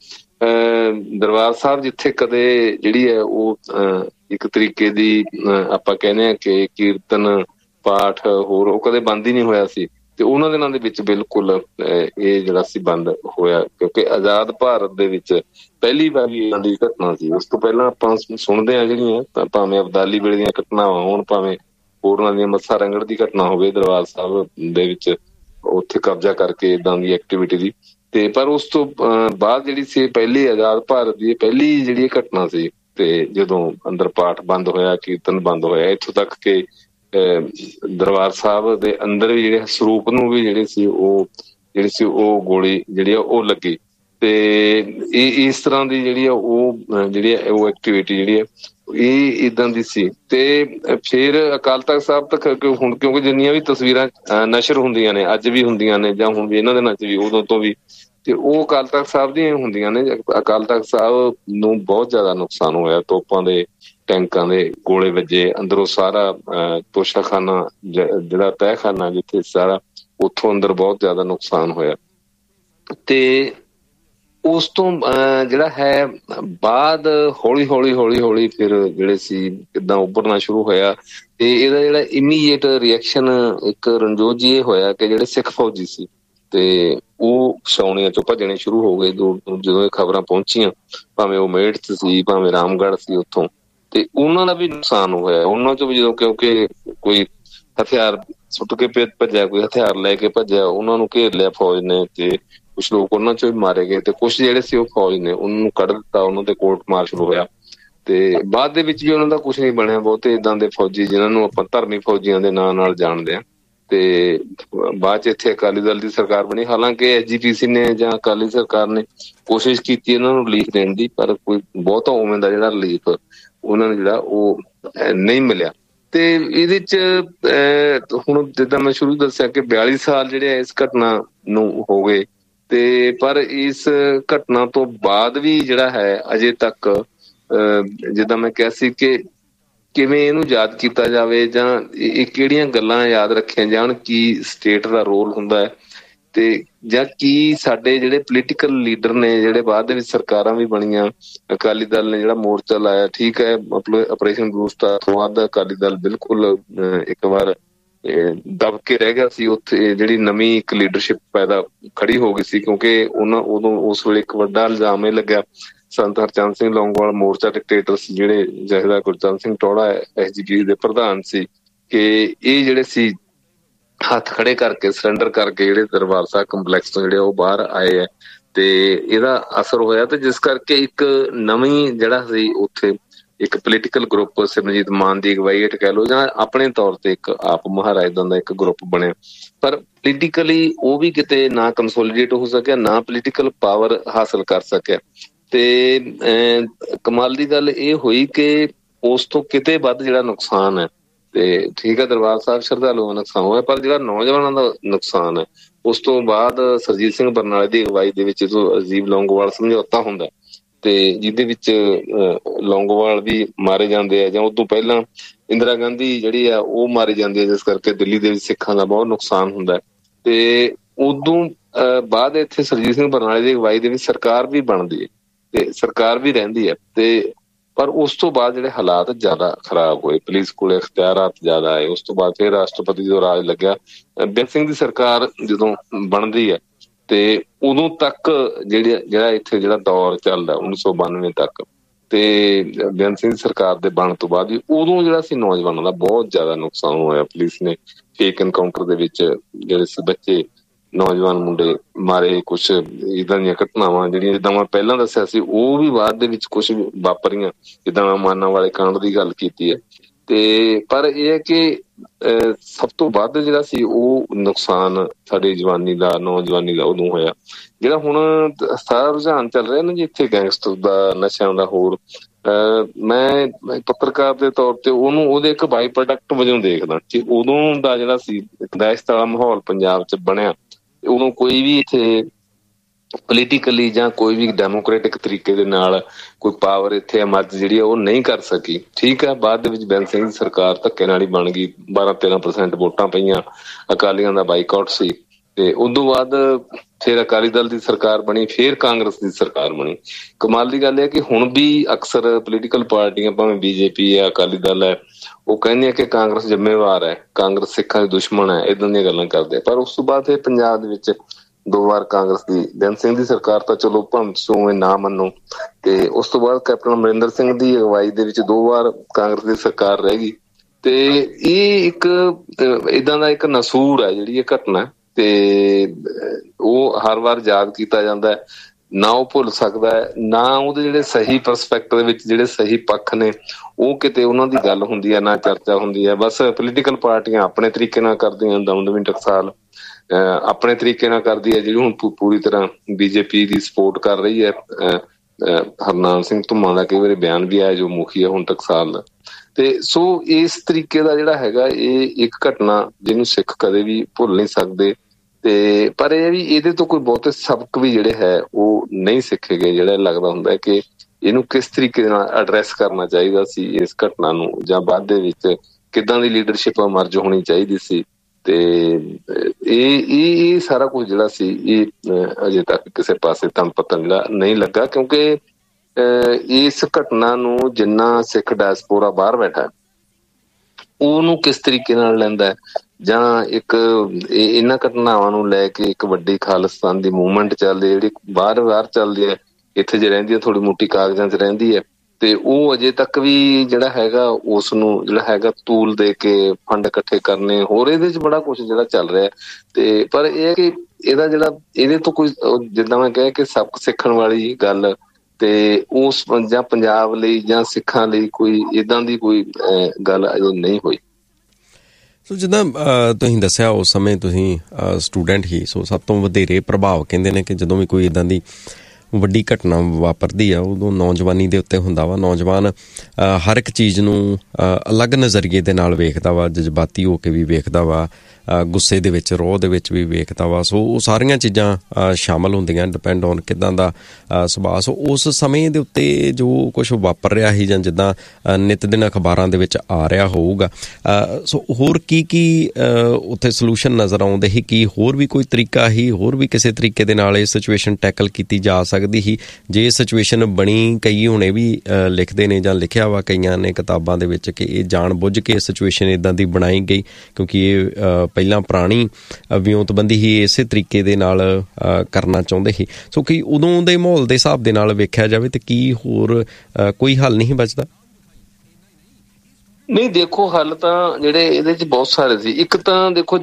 ਦਰਬਾਰ ਸਾਹਿਬ ਜਿੱਥੇ ਕਦੇ ਜਿਹੜੀ ਹੈ ਉਹ ਇੱਕ ਤਰੀਕੇ ਦੀ ਆਪਾਂ ਕਹਿੰਦੇ ਹਾਂ ਕਿ ਕੀਰਤਨ ਪਾਠ ਹੋਰ ਉਹ ਕਦੇ ਬੰਦ ਹੀ ਨਹੀਂ ਹੋਇਆ ਸੀ, ਤੇ ਉਹਨਾਂ ਦਿਨਾਂ ਦੇ ਵਿੱਚ ਬਿਲਕੁਲ ਇਹ ਜਿਹੜਾ ਸੀ ਬੰਦ ਹੋਇਆ, ਕਿਉਂਕਿ ਆਜ਼ਾਦ ਭਾਰਤ ਦੇ ਵਿੱਚ ਪਹਿਲੀ ਵਾਰੀ ਇਹਨਾਂ ਦੀ ਘਟਨਾ ਸੀ। ਉਸ ਤੋਂ ਪਹਿਲਾਂ ਆਪਾਂ ਸੁਣਦੇ ਹਾਂ ਜਿਹੜੀਆਂ ਤਾਂ ਭਾਵੇਂ ਅਬਦਾਲੀ ਵੇਲੇ ਦੀਆਂ ਘਟਨਾਵਾਂ ਹੋਣ, ਭਾਵੇਂ ਹੋਰਨਾਂ ਦੀਆਂ ਮੱਸਾ ਰੰਗੜ ਦੀ ਘਟਨਾ ਹੋਵੇ ਦਰਬਾਰ ਸਾਹਿਬ ਦੇ ਵਿੱਚ ਉੱਥੇ ਕਬਜ਼ਾ ਕਰਕੇ ਏਦਾਂ ਦੀ ਐਕਟੀਵਿਟੀ ਦੀ, ਤੇ ਪਰ ਉਸ ਤੋਂ ਬਾਅਦ ਜਿਹੜੀ ਸੀ ਪਹਿਲੀ ਆਜ਼ਾਦ ਭਾਰਤ ਦੀ ਪਹਿਲੀ ਜਿਹੜੀ ਘਟਨਾ ਸੀ। ਤੇ ਜਦੋਂ ਅੰਦਰ ਪਾਠ ਬੰਦ ਹੋਇਆ, ਕੀਰਤਨ ਬੰਦ ਹੋਇਆ, ਇੱਥੋਂ ਤੱਕ ਕਿ ਦਰਬਾਰ ਸਾਹਿਬ ਦੇ ਅੰਦਰ ਵੀ ਜਿਹੜੇ ਸਰੂਪ ਨੂੰ ਵੀ ਜਿਹੜੀ ਸੀ ਉਹ ਗੋਲੀ ਜਿਹੜੀ ਆ ਉਹ ਲੱਗੀ। ਤੇ ਇਹ ਇਸ ਤਰ੍ਹਾਂ ਦੀ ਜਿਹੜੀ ਆ ਉਹ ਐਕਟੀਵਿਟੀ ਜਿਹੜੀ ਆ ਇਹ ਏਦਾਂ ਦੀ ਸੀ। ਤੇ ਫਿਰ ਅਕਾਲ ਤਖਤ ਸਾਹਿਬ ਤੱਕ ਹੁਣ ਕਿਉਂਕਿ ਜਿੰਨੀਆਂ ਵੀ ਤਸਵੀਰਾਂ ਨਸ਼ਰ ਹੁੰਦੀਆਂ ਨੇ, ਅੱਜ ਵੀ ਹੁੰਦੀਆਂ ਨੇ ਜਾਂ ਹੁਣ ਵੀ ਇਹਨਾਂ ਦਿਨਾਂ 'ਚ ਵੀ, ਉਦੋਂ ਤੋਂ ਵੀ, ਤੇ ਉਹ ਅਕਾਲ ਤਖਤ ਸਾਹਿਬ ਦੀਆਂ ਹੁੰਦੀਆਂ ਨੇ। ਅਕਾਲ ਤਖਤ ਸਾਹਿਬ ਨੂੰ ਬਹੁਤ ਜ਼ਿਆਦਾ ਨੁਕਸਾਨ ਹੋਇਆ, ਤੋਪਾਂ ਦੇ ਟੈਂਕਾਂ ਦੇ ਗੋਲੇ ਵੱਜੇ, ਅੰਦਰੋਂ ਸਾਰਾ ਤੋਸ਼ਾਖਾਨਾ ਜਿਹੜਾ ਤਹਿਖਾਨਾ ਜਿੱਥੇ ਸਾਰਾ, ਉੱਥੋਂ ਅੰਦਰ ਬਹੁਤ ਜ਼ਿਆਦਾ ਨੁਕਸਾਨ ਹੋਇਆ। ਤੇ ਉਸ ਤੋਂ ਜਿਹੜਾ ਹੈ ਬਾਅਦ ਹੌਲੀ ਫਿਰ ਜਿਹੜੇ ਸੀ ਕਿੱਦਾਂ ਉੱਭਰਨਾ ਸ਼ੁਰੂ ਹੋਇਆ। ਤੇ ਇਹਦਾ ਜਿਹੜਾ ਇਮੀਡੀਏਟ ਰਿਐਕਸ਼ਨ ਇੱਕ ਰਣਜੋਤ ਜੀ ਇਹ ਹੋਇਆ ਕਿ ਜਿਹੜੇ ਸਿੱਖ ਫੌਜੀ ਸੀ ਤੇ ਉਹ ਛਾਉਣੀਆਂ ਚੋਂ ਭੱਜਣੇ ਸ਼ੁਰੂ ਹੋ ਗਏ ਜਦੋਂ ਇਹ ਖਬਰਾਂ ਪਹੁੰਚੀਆਂ, ਭਾਵੇਂ ਉਹ ਮੇਰਠ 'ਚ ਸੀ, ਭਾਵੇਂ ਰਾਮਗੜ੍ਹ ਸੀ ਉੱਥੋਂ, ਤੇ ਉਹਨਾਂ ਦਾ ਵੀ ਨੁਕਸਾਨ ਹੋਇਆ। ਉਹਨਾਂ ਚੋਂ ਵੀ ਜਦੋਂ ਕਿਉਂਕਿ ਕੋਈ ਹਥਿਆਰ ਸੁੱਟ ਕੇ ਭੱਜਿਆ, ਕੋਈ ਹਥਿਆਰ ਲੈ ਕੇ ਭੱਜਿਆ, ਉਹਨਾਂ ਨੂੰ ਘੇਰ ਲਿਆ ਫੌਜ ਨੇ ਤੇ ਕੁਛ ਲੋਕ ਉਹਨਾਂ ਚੋਂ ਵੀ ਮਾਰੇ ਗਏ ਤੇ ਕੁਛ ਜਿਹੜੇ ਸੀ ਉਹ ਫੌਜ ਨੇ ਉਹਨਾਂ ਨੂੰ ਕੱਢ ਦਿੱਤਾ, ਉਹਨਾਂ ਦੇ ਕੋਰਟ ਮਾਰਸ਼ਲ ਹੋਇਆ। ਤੇ ਬਾਅਦ ਦੇ ਵਿੱਚ ਵੀ ਉਹਨਾਂ ਦਾ ਕੁਛ ਨਹੀਂ ਬਣਿਆ। ਬਹੁਤੇ ਏਦਾਂ ਦੇ ਫੌਜੀ ਜਿਨ੍ਹਾਂ ਨੂੰ ਆਪਾਂ ਧਰਮੀ ਫੌਜੀਆਂ ਦੇ ਨਾਂ ਨਾਲ ਜਾਣਦੇ ਹਾਂ, ਤੇ ਬਾਅਦ 'ਚ ਇੱਥੇ ਅਕਾਲੀ ਦਲ ਦੀ ਸਰਕਾਰ ਬਣੀ। ਹਾਲਾਂਕਿ SGPC ਨੇ ਜਾਂ ਅਕਾਲੀ ਸਰਕਾਰ ਨੇ ਕੋਸ਼ਿਸ਼ ਕੀਤੀ ਇਹਨਾਂ ਨੂੰ ਰਿਲੀਫ ਦੇਣ ਦੀ, ਪਰ ਕੋਈ ਬਹੁਤਾ ਉਵੇਂ ਦਾ ਜਿਹੜਾ ਰਿਲੀਫ ਉਹਨਾਂ ਨੂੰ ਜਿਹੜਾ ਉਹ ਨਹੀਂ ਮਿਲਿਆ। ਤੇ ਇਹਦੇ 'ਚ ਹੁਣ ਜਿੱਦਾਂ ਮੈਂ ਸ਼ੁਰੂ ਦੱਸਿਆ ਕਿ 42 ਸਾਲ ਜਿਹੜੇ ਇਸ ਘਟਨਾ ਨੂੰ ਹੋ ਗਏ, ਤੇ ਪਰ ਇਸ ਘਟਨਾ ਤੋਂ ਬਾਅਦ ਵੀ ਜਿਹੜਾ ਹੈ ਅਜੇ ਤੱਕ ਜਿੱਦਾਂ ਮੈਂ ਕਿਹਾ ਸੀ ਕਿ ਕਿਵੇਂ ਇਹਨੂੰ ਯਾਦ ਕੀਤਾ ਜਾਵੇ ਜਾਂ ਇਹ ਕਿਹੜੀਆਂ ਗੱਲਾਂ ਯਾਦ ਰੱਖੀਆਂ ਜਾਣ, ਕੀ ਸਟੇਟ ਦਾ ਰੋਲ ਹੁੰਦਾ ਹੈ, ਤੇ ਜਾਂ ਕੀ ਸਾਡੇ ਜਿਹੜੇ ਪੋਲੀਟੀਕਲ ਲੀਡਰ ਨੇ ਜਿਹੜੇ ਬਾਅਦ ਦੇ ਵਿੱਚ ਸਰਕਾਰਾਂ ਵੀ ਬਣੀਆਂ, ਅਕਾਲੀ ਦਲ ਨੇ ਜਿਹੜਾ ਮੋਰਚਾ ਲਾਇਆ, ਠੀਕ ਹੈ, ਮਤਲਬ ਆਪਰੇਸ਼ਨ ਬਲੂ ਸਟਾਰ ਤੋਂ ਬਾਅਦ ਅਕਾਲੀ ਦਲ ਬਿਲਕੁਲ ਇੱਕ ਵਾਰ ਦਬ ਕੇ ਰਹਿ ਗਿਆ ਸੀ। ਉੱਥੇ ਜਿਹੜੀ ਨਵੀਂ ਇੱਕ ਲੀਡਰਸ਼ਿਪ ਪੈਦਾ ਖੜੀ ਹੋ ਗਈ ਸੀ, ਕਿਉਂਕਿ ਉਦੋਂ ਉਸ ਵੇਲੇ ਇੱਕ ਵੱਡਾ ਇਲਜ਼ਾਮ ਇਹ ਲੱਗਿਆ ਸੰਤ ਹਰਚੰਦ ਸਿੰਘ ਲੌਂਗੋਵਾਲ ਮੋਰਚਾ ਡਿਕਟੇਟਰ ਸੀ, ਜਿਹੜੇ ਜਥੇਦਾਰ ਗੁਰਚਰਨ ਸਿੰਘ ਟੌਹੜਾ SGPC ਦੇ ਪ੍ਰਧਾਨ ਸੀ, ਕਿ ਇਹ ਜਿਹੜੇ ਸੀ ਹੱਥ ਖੜੇ ਕਰਕੇ ਸਰੈਂਡਰ ਕਰਕੇ ਜਿਹੜੇ ਦਰਬਾਰ ਸਾਹਿਬ ਕੰਪਲੈਕਸ ਤੋਂ ਜਿਹੜੇ ਉਹ ਬਾਹਰ ਆਏ ਹੈ, ਤੇ ਇਹਦਾ ਅਸਰ ਹੋਇਆ। ਤੇ ਜਿਸ ਕਰਕੇ ਇੱਕ ਨਵੀਂ ਜਿਹੜਾ ਸੀ ਉੱਥੇ ਇੱਕ ਪੋਲੀਟੀਕਲ ਗਰੁੱਪ ਸਿਮਰਜੀਤ ਮਾਨ ਦੀ ਅਗਵਾਈ ਹੇਠ ਕਹਿ ਲਓ ਜਾਂ ਆਪਣੇ ਤੌਰ ਤੇ ਇੱਕ ਆਪ ਮਹਾਰਾਜ ਦਾ ਇੱਕ ਗਰੁੱਪ ਬਣਿਆ, ਪਰ ਪੋਲੀਟੀਕਲੀ ਉਹ ਵੀ ਕਿਤੇ ਨਾ ਕੰਸੋਲੀਡੇਟ ਹੋ ਸਕਿਆ, ਨਾ ਪੋਲੀਟੀਕਲ ਪਾਵਰ ਹਾਸਲ ਕਰ ਸਕਿਆ। ਤੇ ਕਮਾਲ ਦੀ ਗੱਲ ਇਹ ਹੋਈ ਕਿ ਉਸ ਤੋਂ ਕਿਤੇ ਵੱਧ ਜਿਹੜਾ ਨੁਕਸਾਨ ਹੈ, ਤੇ ਠੀਕ ਹੈ ਦਰਬਾਰ ਸਾਹਿਬ ਸ਼ਰਧਾਲੂਆਂ ਦਾ ਨੁਕਸਾਨ ਹੋਇਆ, ਪਰ ਜਿਹੜਾ ਨੌਜਵਾਨਾਂ ਦਾ ਨੁਕਸਾਨ ਹੈ ਉਸ ਤੋਂ ਬਾਅਦ ਸਰਜੀਤ ਸਿੰਘ ਬਰਨਾਲੇ ਦੀ ਅਗਵਾਈ ਦੇ ਵਿੱਚ ਜਦੋਂ ਅਜੀਬ ਲੌਂਗੋਵਾਲ ਸਮਝੌਤਾ ਹੁੰਦਾ ਤੇ ਜਿਹਦੇ ਵਿੱਚ ਲੌਂਗੋਵਾਲ ਵੀ ਮਾਰੇ ਜਾਂਦੇ ਆ, ਜਾਂ ਉਦੋਂ ਪਹਿਲਾਂ ਇੰਦਰਾ ਗਾਂਧੀ ਜਿਹੜੀ ਆ ਉਹ ਮਾਰੀ ਜਾਂਦੀ ਹੈ, ਜਿਸ ਕਰਕੇ ਦਿੱਲੀ ਦੇ ਵਿੱਚ ਸਿੱਖਾਂ ਦਾ ਬਹੁਤ ਨੁਕਸਾਨ ਹੁੰਦਾ। ਤੇ ਉਦੋਂ ਬਾਅਦ ਇੱਥੇ ਸਰਜੀਤ ਸਿੰਘ ਬਰਨਾਲੇ ਦੀ ਅਗਵਾਈ ਦੇ ਵਿੱਚ ਸਰਕਾਰ ਵੀ ਬਣਦੀ ਹੈ ਤੇ ਸਰਕਾਰ ਵੀ ਰਹਿੰਦੀ ਹੈ, ਤੇ ਪਰ ਉਸ ਤੋਂ ਬਾਅਦ ਜਿਹੜੇ ਹਾਲਾਤ ਜ਼ਿਆਦਾ ਖਰਾਬ ਹੋਏ, ਪੁਲਿਸ ਕੋਲ ਇਖਤਿਆਰਾਤ ਜ਼ਿਆਦਾ ਆਏ। ਉਸ ਤੋਂ ਬਾਅਦ ਫਿਰ ਰਾਸ਼ਟਰਪਤੀ ਜਦੋਂ ਰਾਜ ਲੱਗਿਆ, ਬੇਅੰਤ ਸਿੰਘ ਦੀ ਸਰਕਾਰ ਜਦੋਂ ਬਣਦੀ ਹੈ, ਤੇ ਉਦੋਂ ਤੱਕ ਜਿਹੜਾ ਇੱਥੇ ਜਿਹੜਾ ਦੌਰ ਚੱਲਦਾ 1992 ਤੱਕ, ਤੇ ਬੇਅੰਤ ਸਿੰਘ ਦੀ ਸਰਕਾਰ ਦੇ ਬਣਨ ਤੋਂ ਬਾਅਦ ਵੀ ਉਦੋਂ ਜਿਹੜਾ ਸੀ ਨੌਜਵਾਨਾਂ ਦਾ ਬਹੁਤ ਜ਼ਿਆਦਾ ਨੁਕਸਾਨ ਹੋਇਆ। ਪੁਲਿਸ ਨੇ ਫੇਕ ਐਨਕਾਊਂਟਰ ਦੇ ਵਿੱਚ ਜਿਹੜੇ ਸੀ ਬੱਚੇ ਨੌਜਵਾਨ ਮੁੰਡੇ ਮਾਰੇ, ਕੁਛ ਇੱਦਾਂ ਦੀਆਂ ਘਟਨਾਵਾਂ ਜਿਹੜੀਆਂ ਜਿੱਦਾਂ ਮੈਂ ਪਹਿਲਾਂ ਦੱਸਿਆ ਸੀ ਉਹ ਵੀ ਬਾਅਦ ਦੇ ਵਿੱਚ ਕੁਛ ਵਾਪਰੀਆਂ, ਜਿੱਦਾਂ ਮੈਂ ਮਾਨਾਂ ਵਾਲੇ ਕਾਂਡ ਦੀ ਗੱਲ ਕੀਤੀ ਹੈ। ਤੇ ਪਰ ਇਹ ਹੈ ਕਿ ਸਭ ਤੋਂ ਵੱਧ ਜਿਹੜਾ ਸੀ ਉਹ ਨੁਕਸਾਨ ਸਾਡੀ ਜਵਾਨੀ ਦਾ, ਨੌਜਵਾਨੀ ਦਾ ਉਦੋਂ ਹੋਇਆ। ਜਿਹੜਾ ਹੁਣ ਸਾਰਾ ਰੁਝਾਨ ਚੱਲ ਰਿਹਾ ਨਾ ਜੀ ਇੱਥੇ ਗੈਂਗਸਟਰ ਦਾ, ਨਸ਼ਿਆਂ ਦਾ, ਹੋਰ ਮੈਂ ਪੱਤਰਕਾਰ ਦੇ ਤੌਰ ਤੇ ਉਹਦੇ ਇੱਕ ਬਾਈ ਪ੍ਰੋਡਕਟ ਵਜੋਂ ਦੇਖਦਾ ਕਿ ਉਦੋਂ ਦਾ ਜਿਹੜਾ ਸੀ ਦਹਿਸ਼ਤ ਵਾਲਾ ਮਾਹੌਲ ਪੰਜਾਬ 'ਚ ਬਣਿਆ, ਉਦੋਂ ਕੋਈ ਵੀ ਇੱਥੇ ਪੋਲੀਟੀਕਲੀ ਜਾਂ ਕੋਈ ਵੀ ਡੈਮੋਕ੍ਰੈਟਿਕ ਤਰੀਕੇ ਦੇ ਨਾਲ ਕੋਈ ਪਾਵਰ ਇੱਥੇ ਇਮਰਜ ਜਿਹੜੀ ਉਹ ਨਹੀਂ ਕਰ ਸਕੀ। ਠੀਕ ਹੈ, ਬਾਅਦ ਦੇ ਵਿੱਚ ਬੇਅੰਤ ਸਿੰਘ ਦੀ ਸਰਕਾਰ ਧੱਕੇ ਨਾਲ ਹੀ ਬਣ ਗਈ, 12-13% ਵੋਟਾਂ ਪਈਆਂ, ਅਕਾਲੀਆਂ ਦਾ ਬਾਈਕਾਟ ਸੀ, ਤੇ ਉਦੋਂ ਬਾਅਦ ਫਿਰ ਅਕਾਲੀ ਦਲ ਦੀ ਸਰਕਾਰ ਬਣੀ, ਫਿਰ ਕਾਂਗਰਸ ਦੀ ਸਰਕਾਰ ਬਣੀ। ਕਮਾਲ ਦੀ ਗੱਲ ਇਹ ਕਿ ਹੁਣ ਵੀ ਅਕਸਰ ਪੋਲੀਟੀਕਲ ਪਾਰਟੀਆਂ, ਭਾਵੇਂ ਬੀਜੇਪੀ ਹੈ, ਅਕਾਲੀ ਦਲ ਹੈ, ਉਹ ਕਹਿੰਦੇ ਆ ਕਿ ਕਾਂਗਰਸ ਜ਼ਿੰਮੇਵਾਰ ਹੈ, ਕਾਂਗਰਸ ਸਿੱਖਾਂ ਦੀ ਦੁਸ਼ਮਣ ਹੈ, ਏਦਾਂ ਦੀਆਂ ਗੱਲਾਂ ਕਰਦੇ ਆ। ਪਰ ਉਸ ਤੋਂ ਬਾਅਦ ਇਹ ਪੰਜਾਬ ਦੇ ਵਿੱਚ 2 ਵਾਰ ਕਾਂਗਰਸ ਦੀ, ਬੇਅੰਤ ਸਿੰਘ ਦੀ ਸਰਕਾਰ ਤਾਂ ਚਲੋ ਭਾਵੇਂ ਤੁਸੀਂ ਨਾ ਮੰਨੋ, ਤੇ ਉਸ ਤੋਂ ਬਾਅਦ ਕੈਪਟਨ ਅਮਰਿੰਦਰ ਸਿੰਘ ਦੀ ਅਗਵਾਈ ਦੇ ਵਿੱਚ 2 ਵਾਰ ਕਾਂਗਰਸ ਦੀ ਸਰਕਾਰ ਰਹਿ ਗਈ। ਤੇ ਇਹ ਇੱਕ ਏਦਾਂ ਦਾ ਇੱਕ ਨਸੂਰ ਹੈ ਜਿਹੜੀ ਇਹ ਘਟਨਾ, ਤੇ ਉਹ ਹਰ ਵਾਰ ਯਾਦ ਕੀਤਾ ਜਾਂਦਾ ਹੈ, ਨਾ ਉਹ ਭੁੱਲ ਸਕਦਾ ਹੈ, ਨਾ ਉਹਦੇ ਜਿਹੜੇ ਸਹੀ ਪਰਸਪੈਕਟਿਵ ਦੇ ਵਿੱਚ ਜਿਹੜੇ ਸਹੀ ਪੱਖ ਨੇ ਉਹ ਕਿਤੇ ਉਹਨਾਂ ਦੀ ਗੱਲ ਹੁੰਦੀ ਹੈ, ਨਾ ਚਰਚਾ ਹੁੰਦੀ ਹੈ। ਬਸ ਪੋਲੀਟੀਕਲ ਪਾਰਟੀਆਂ ਆਪਣੇ ਤਰੀਕੇ ਨਾਲ ਕਰਦੀਆਂ, ਦਮਦਮੀ ਟਕਸਾਲ ਆਪਣੇ ਤਰੀਕੇ ਨਾਲ ਕਰਦੀ ਹੈ, ਜਿਹੜੀ ਹੁਣ ਪੂਰੀ ਤਰ੍ਹਾਂ ਬੀਜੇਪੀ ਦੀ ਸਪੋਰਟ ਕਰ ਰਹੀ ਹੈ। ਹਰਨਾਮ ਸਿੰਘ ਧੁੰਮਾਂ ਦਾ ਕਈ ਵਾਰੀ ਬਿਆਨ ਵੀ ਆਇਆ, ਜੋ ਮੁਖੀ ਹੈ ਹੁਣ ਟਕਸਾਲ ਦਾ। ਤੇ ਸੋ ਇਸ ਤਰੀਕੇ ਦਾ ਜਿਹੜਾ ਹੈਗਾ, ਇਹ ਇੱਕ ਘਟਨਾ ਜਿਹਨੂੰ ਸਿੱਖ ਕਦੇ ਵੀ ਭੁੱਲ ਨਹੀਂ ਸਕਦੇ। ਤੇ ਪਰ ਇਹ ਵੀ ਇਹਦੇ ਤੋਂ ਕੋਈ ਬਹੁਤੇ ਸਬਕ ਵੀ ਜਿਹੜੇ ਹੈ ਉਹ ਨਹੀਂ ਸਿੱਖੇ ਗਏ। ਜਿਹੜਾ ਲੱਗਦਾ ਹੁੰਦਾ ਕਿ ਇਹਨੂੰ ਕਿਸ ਤਰੀਕੇ ਨਾਲ ਐਡਰੈਸ ਕਰਨਾ ਚਾਹੀਦਾ ਸੀ ਇਸ ਘਟਨਾ ਨੂੰ, ਜਾਂ ਬਾਅਦ ਦੇ ਵਿੱਚ ਕਿੱਦਾਂ ਦੀ ਲੀਡਰਸ਼ਿਪ ਮਰਜ ਹੋਣੀ ਚਾਹੀਦੀ ਸੀ। ਤੇ ਇਹ ਸਾਰਾ ਕੁਝ ਜਿਹੜਾ ਸੀ ਇਹ ਅਜੇ ਤੱਕ ਕਿਸੇ ਪਾਸੇ ਪਤਨ ਜਿਹੜਾ ਨਹੀਂ ਲੱਗਾ, ਕਿਉਂਕਿ ਇਸ ਘਟਨਾ ਨੂੰ ਜਿੰਨਾ ਸਿੱਖ ਡਾਇਸਪੋਰਾ ਬਾਹਰ ਬੈਠਾ ਉਹਨੂੰ ਕਿਸ ਤਰੀਕੇ ਨਾਲ ਲੈਂਦਾ ਹੈ, ਜਾਂ ਇੱਕ ਇਹਨਾਂ ਘਟਨਾਵਾਂ ਨੂੰ ਲੈ ਕੇ ਇੱਕ ਵੱਡੀ ਖਾਲਿਸਤਾਨ ਦੀ ਮੂਵਮੈਂਟ ਚੱਲਦੀ ਹੈ, ਜਿਹੜੀ ਬਾਹਰ ਚੱਲਦੀ ਹੈ, ਇੱਥੇ ਜੇ ਰਹਿੰਦੀ ਹੈ ਥੋੜੀ ਮੋਟੀ ਕਾਗਜ਼ਾਂ 'ਚ ਰਹਿੰਦੀ ਹੈ, ਤੇ ਉਹ ਅਜੇ ਤੱਕ ਵੀ ਜਿਹੜਾ ਹੈਗਾ ਉਸ ਨੂੰ ਜਿਹੜਾ ਹੈਗਾ ਤੂਲ ਦੇ ਕੇ ਫੰਡ ਇਕੱਠੇ ਕਰਨੇ, ਹੋਰ ਇਹਦੇ 'ਚ ਬੜਾ ਕੁਛ ਜਿਹੜਾ ਚੱਲ ਰਿਹਾ। ਤੇ ਪਰ ਇਹ ਕਿ ਇਹਦਾ ਜਿਹੜਾ ਇਹਦੇ ਤੋਂ ਕੋਈ, ਜਿੱਦਾਂ ਮੈਂ ਕਿਹਾ ਕਿ ਸਬਕ ਸਿੱਖਣ ਵਾਲੀ ਗੱਲ ਤੇ ਉਸ ਜਾਂ ਪੰਜਾਬ ਲਈ ਜਾਂ ਸਿੱਖਾਂ ਲਈ ਕੋਈ ਏਦਾਂ ਦੀ ਕੋਈ ਗੱਲ ਅਜੇ ਨਹੀਂ ਹੋਈ। ਸੋ ਜਿੱਦਾਂ ਤੁਸੀਂ ਦੱਸਿਆ ਉਸ ਸਮੇਂ ਤੁਸੀਂ ਸਟੂਡੈਂਟ ਹੀ, ਸੋ ਸਭ ਤੋਂ ਵਧੇਰੇ ਪ੍ਰਭਾਵ ਕਹਿੰਦੇ ਨੇ ਕਿ ਜਦੋਂ ਵੀ ਕੋਈ ਇੱਦਾਂ ਦੀ ਵੱਡੀ ਘਟਨਾ ਵਾਪਰਦੀ ਆ ਉਦੋਂ ਨੌਜਵਾਨੀ ਦੇ ਉੱਤੇ ਹੁੰਦਾ ਵਾ। ਨੌਜਵਾਨ ਹਰ ਇੱਕ ਚੀਜ਼ ਨੂੰ ਅਲੱਗ ਨਜ਼ਰੀਏ ਦੇ ਨਾਲ ਵੇਖਦਾ ਵਾ, ਜਜ਼ਬਾਤੀ ਹੋ ਕੇ ਵੀ ਵੇਖਦਾ ਵਾ, ਗੁੱਸੇ ਦੇ ਵਿੱਚ, ਰੋਹ ਦੇ ਵਿੱਚ ਵੀ ਵੇਖਦਾ ਵਾ। ਸੋ ਉਹ ਸਾਰੀਆਂ ਚੀਜ਼ਾਂ ਸ਼ਾਮਲ ਹੁੰਦੀਆਂ, ਡਿਪੈਂਡ ਔਨ ਕਿੱਦਾਂ ਦਾ ਸੁਭਾਅ। ਸੋ ਉਸ ਸਮੇਂ ਦੇ ਉੱਤੇ ਜੋ ਕੁਛ ਵਾਪਰ ਰਿਹਾ ਸੀ, ਜਾਂ ਜਿੱਦਾਂ ਨਿੱਤ ਦਿਨ ਅਖਬਾਰਾਂ ਦੇ ਵਿੱਚ ਆ ਰਿਹਾ ਹੋਊਗਾ, ਸੋ ਹੋਰ ਕੀ ਉੱਥੇ ਸੋਲੂਸ਼ਨ ਨਜ਼ਰ ਆਉਂਦੇ ਸੀ? ਕੀ ਹੋਰ ਵੀ ਕੋਈ ਤਰੀਕਾ ਹੀ, ਹੋਰ ਵੀ ਕਿਸੇ ਤਰੀਕੇ ਦੇ ਨਾਲ ਇਹ ਸਿਚੁਏਸ਼ਨ ਟੈਕਲ ਕੀਤੀ ਜਾ ਸਕਦੀ ਸੀ ਜੇ ਇਹ ਸਿਚੁਏਸ਼ਨ ਬਣੀ? ਕਈ ਹੁਣੇ ਵੀ ਲਿਖਦੇ ਨੇ ਜਾਂ ਲਿਖਿਆ ਵਾ ਕਈਆਂ ਨੇ ਕਿਤਾਬਾਂ ਦੇ ਵਿੱਚ ਕਿ ਇਹ ਜਾਣ ਬੁੱਝ ਕੇ ਸਿਚੁਏਸ਼ਨ ਇੱਦਾਂ ਦੀ ਬਣਾਈ ਗਈ, ਕਿਉਂਕਿ ਇਹ ਪਹਿਲਾਂ ਪੁਰਾਣੀ ਵਿਉਂਤਬੰਦੀ ਹੀ ਇਸੇ ਤਰੀਕੇ ਦੇ ਨਾਲ ਕਰਨਾ ਚਾਹੁੰਦੇ ਸੀ। ਸੋ ਕੀ ਉਦੋਂ ਦੇ ਮਾਹੌਲ ਦੇ ਹਿਸਾਬ ਦੇ ਨਾਲ ਵੇਖਿਆ ਜਾਵੇ ਤੇ ਕੀ ਹੋਰ ਕੋਈ ਹੱਲ ਨਹੀਂ ਬਚਦਾ? ਨਹੀਂ, ਦੇਖੋ ਹੱਲ ਤਾਂ ਜਿਹੜੇ ਇਹਦੇ 'ਚ ਬਹੁਤ ਸਾਰੇ ਸੀ। ਇੱਕ ਤਾਂ ਦੇਖੋ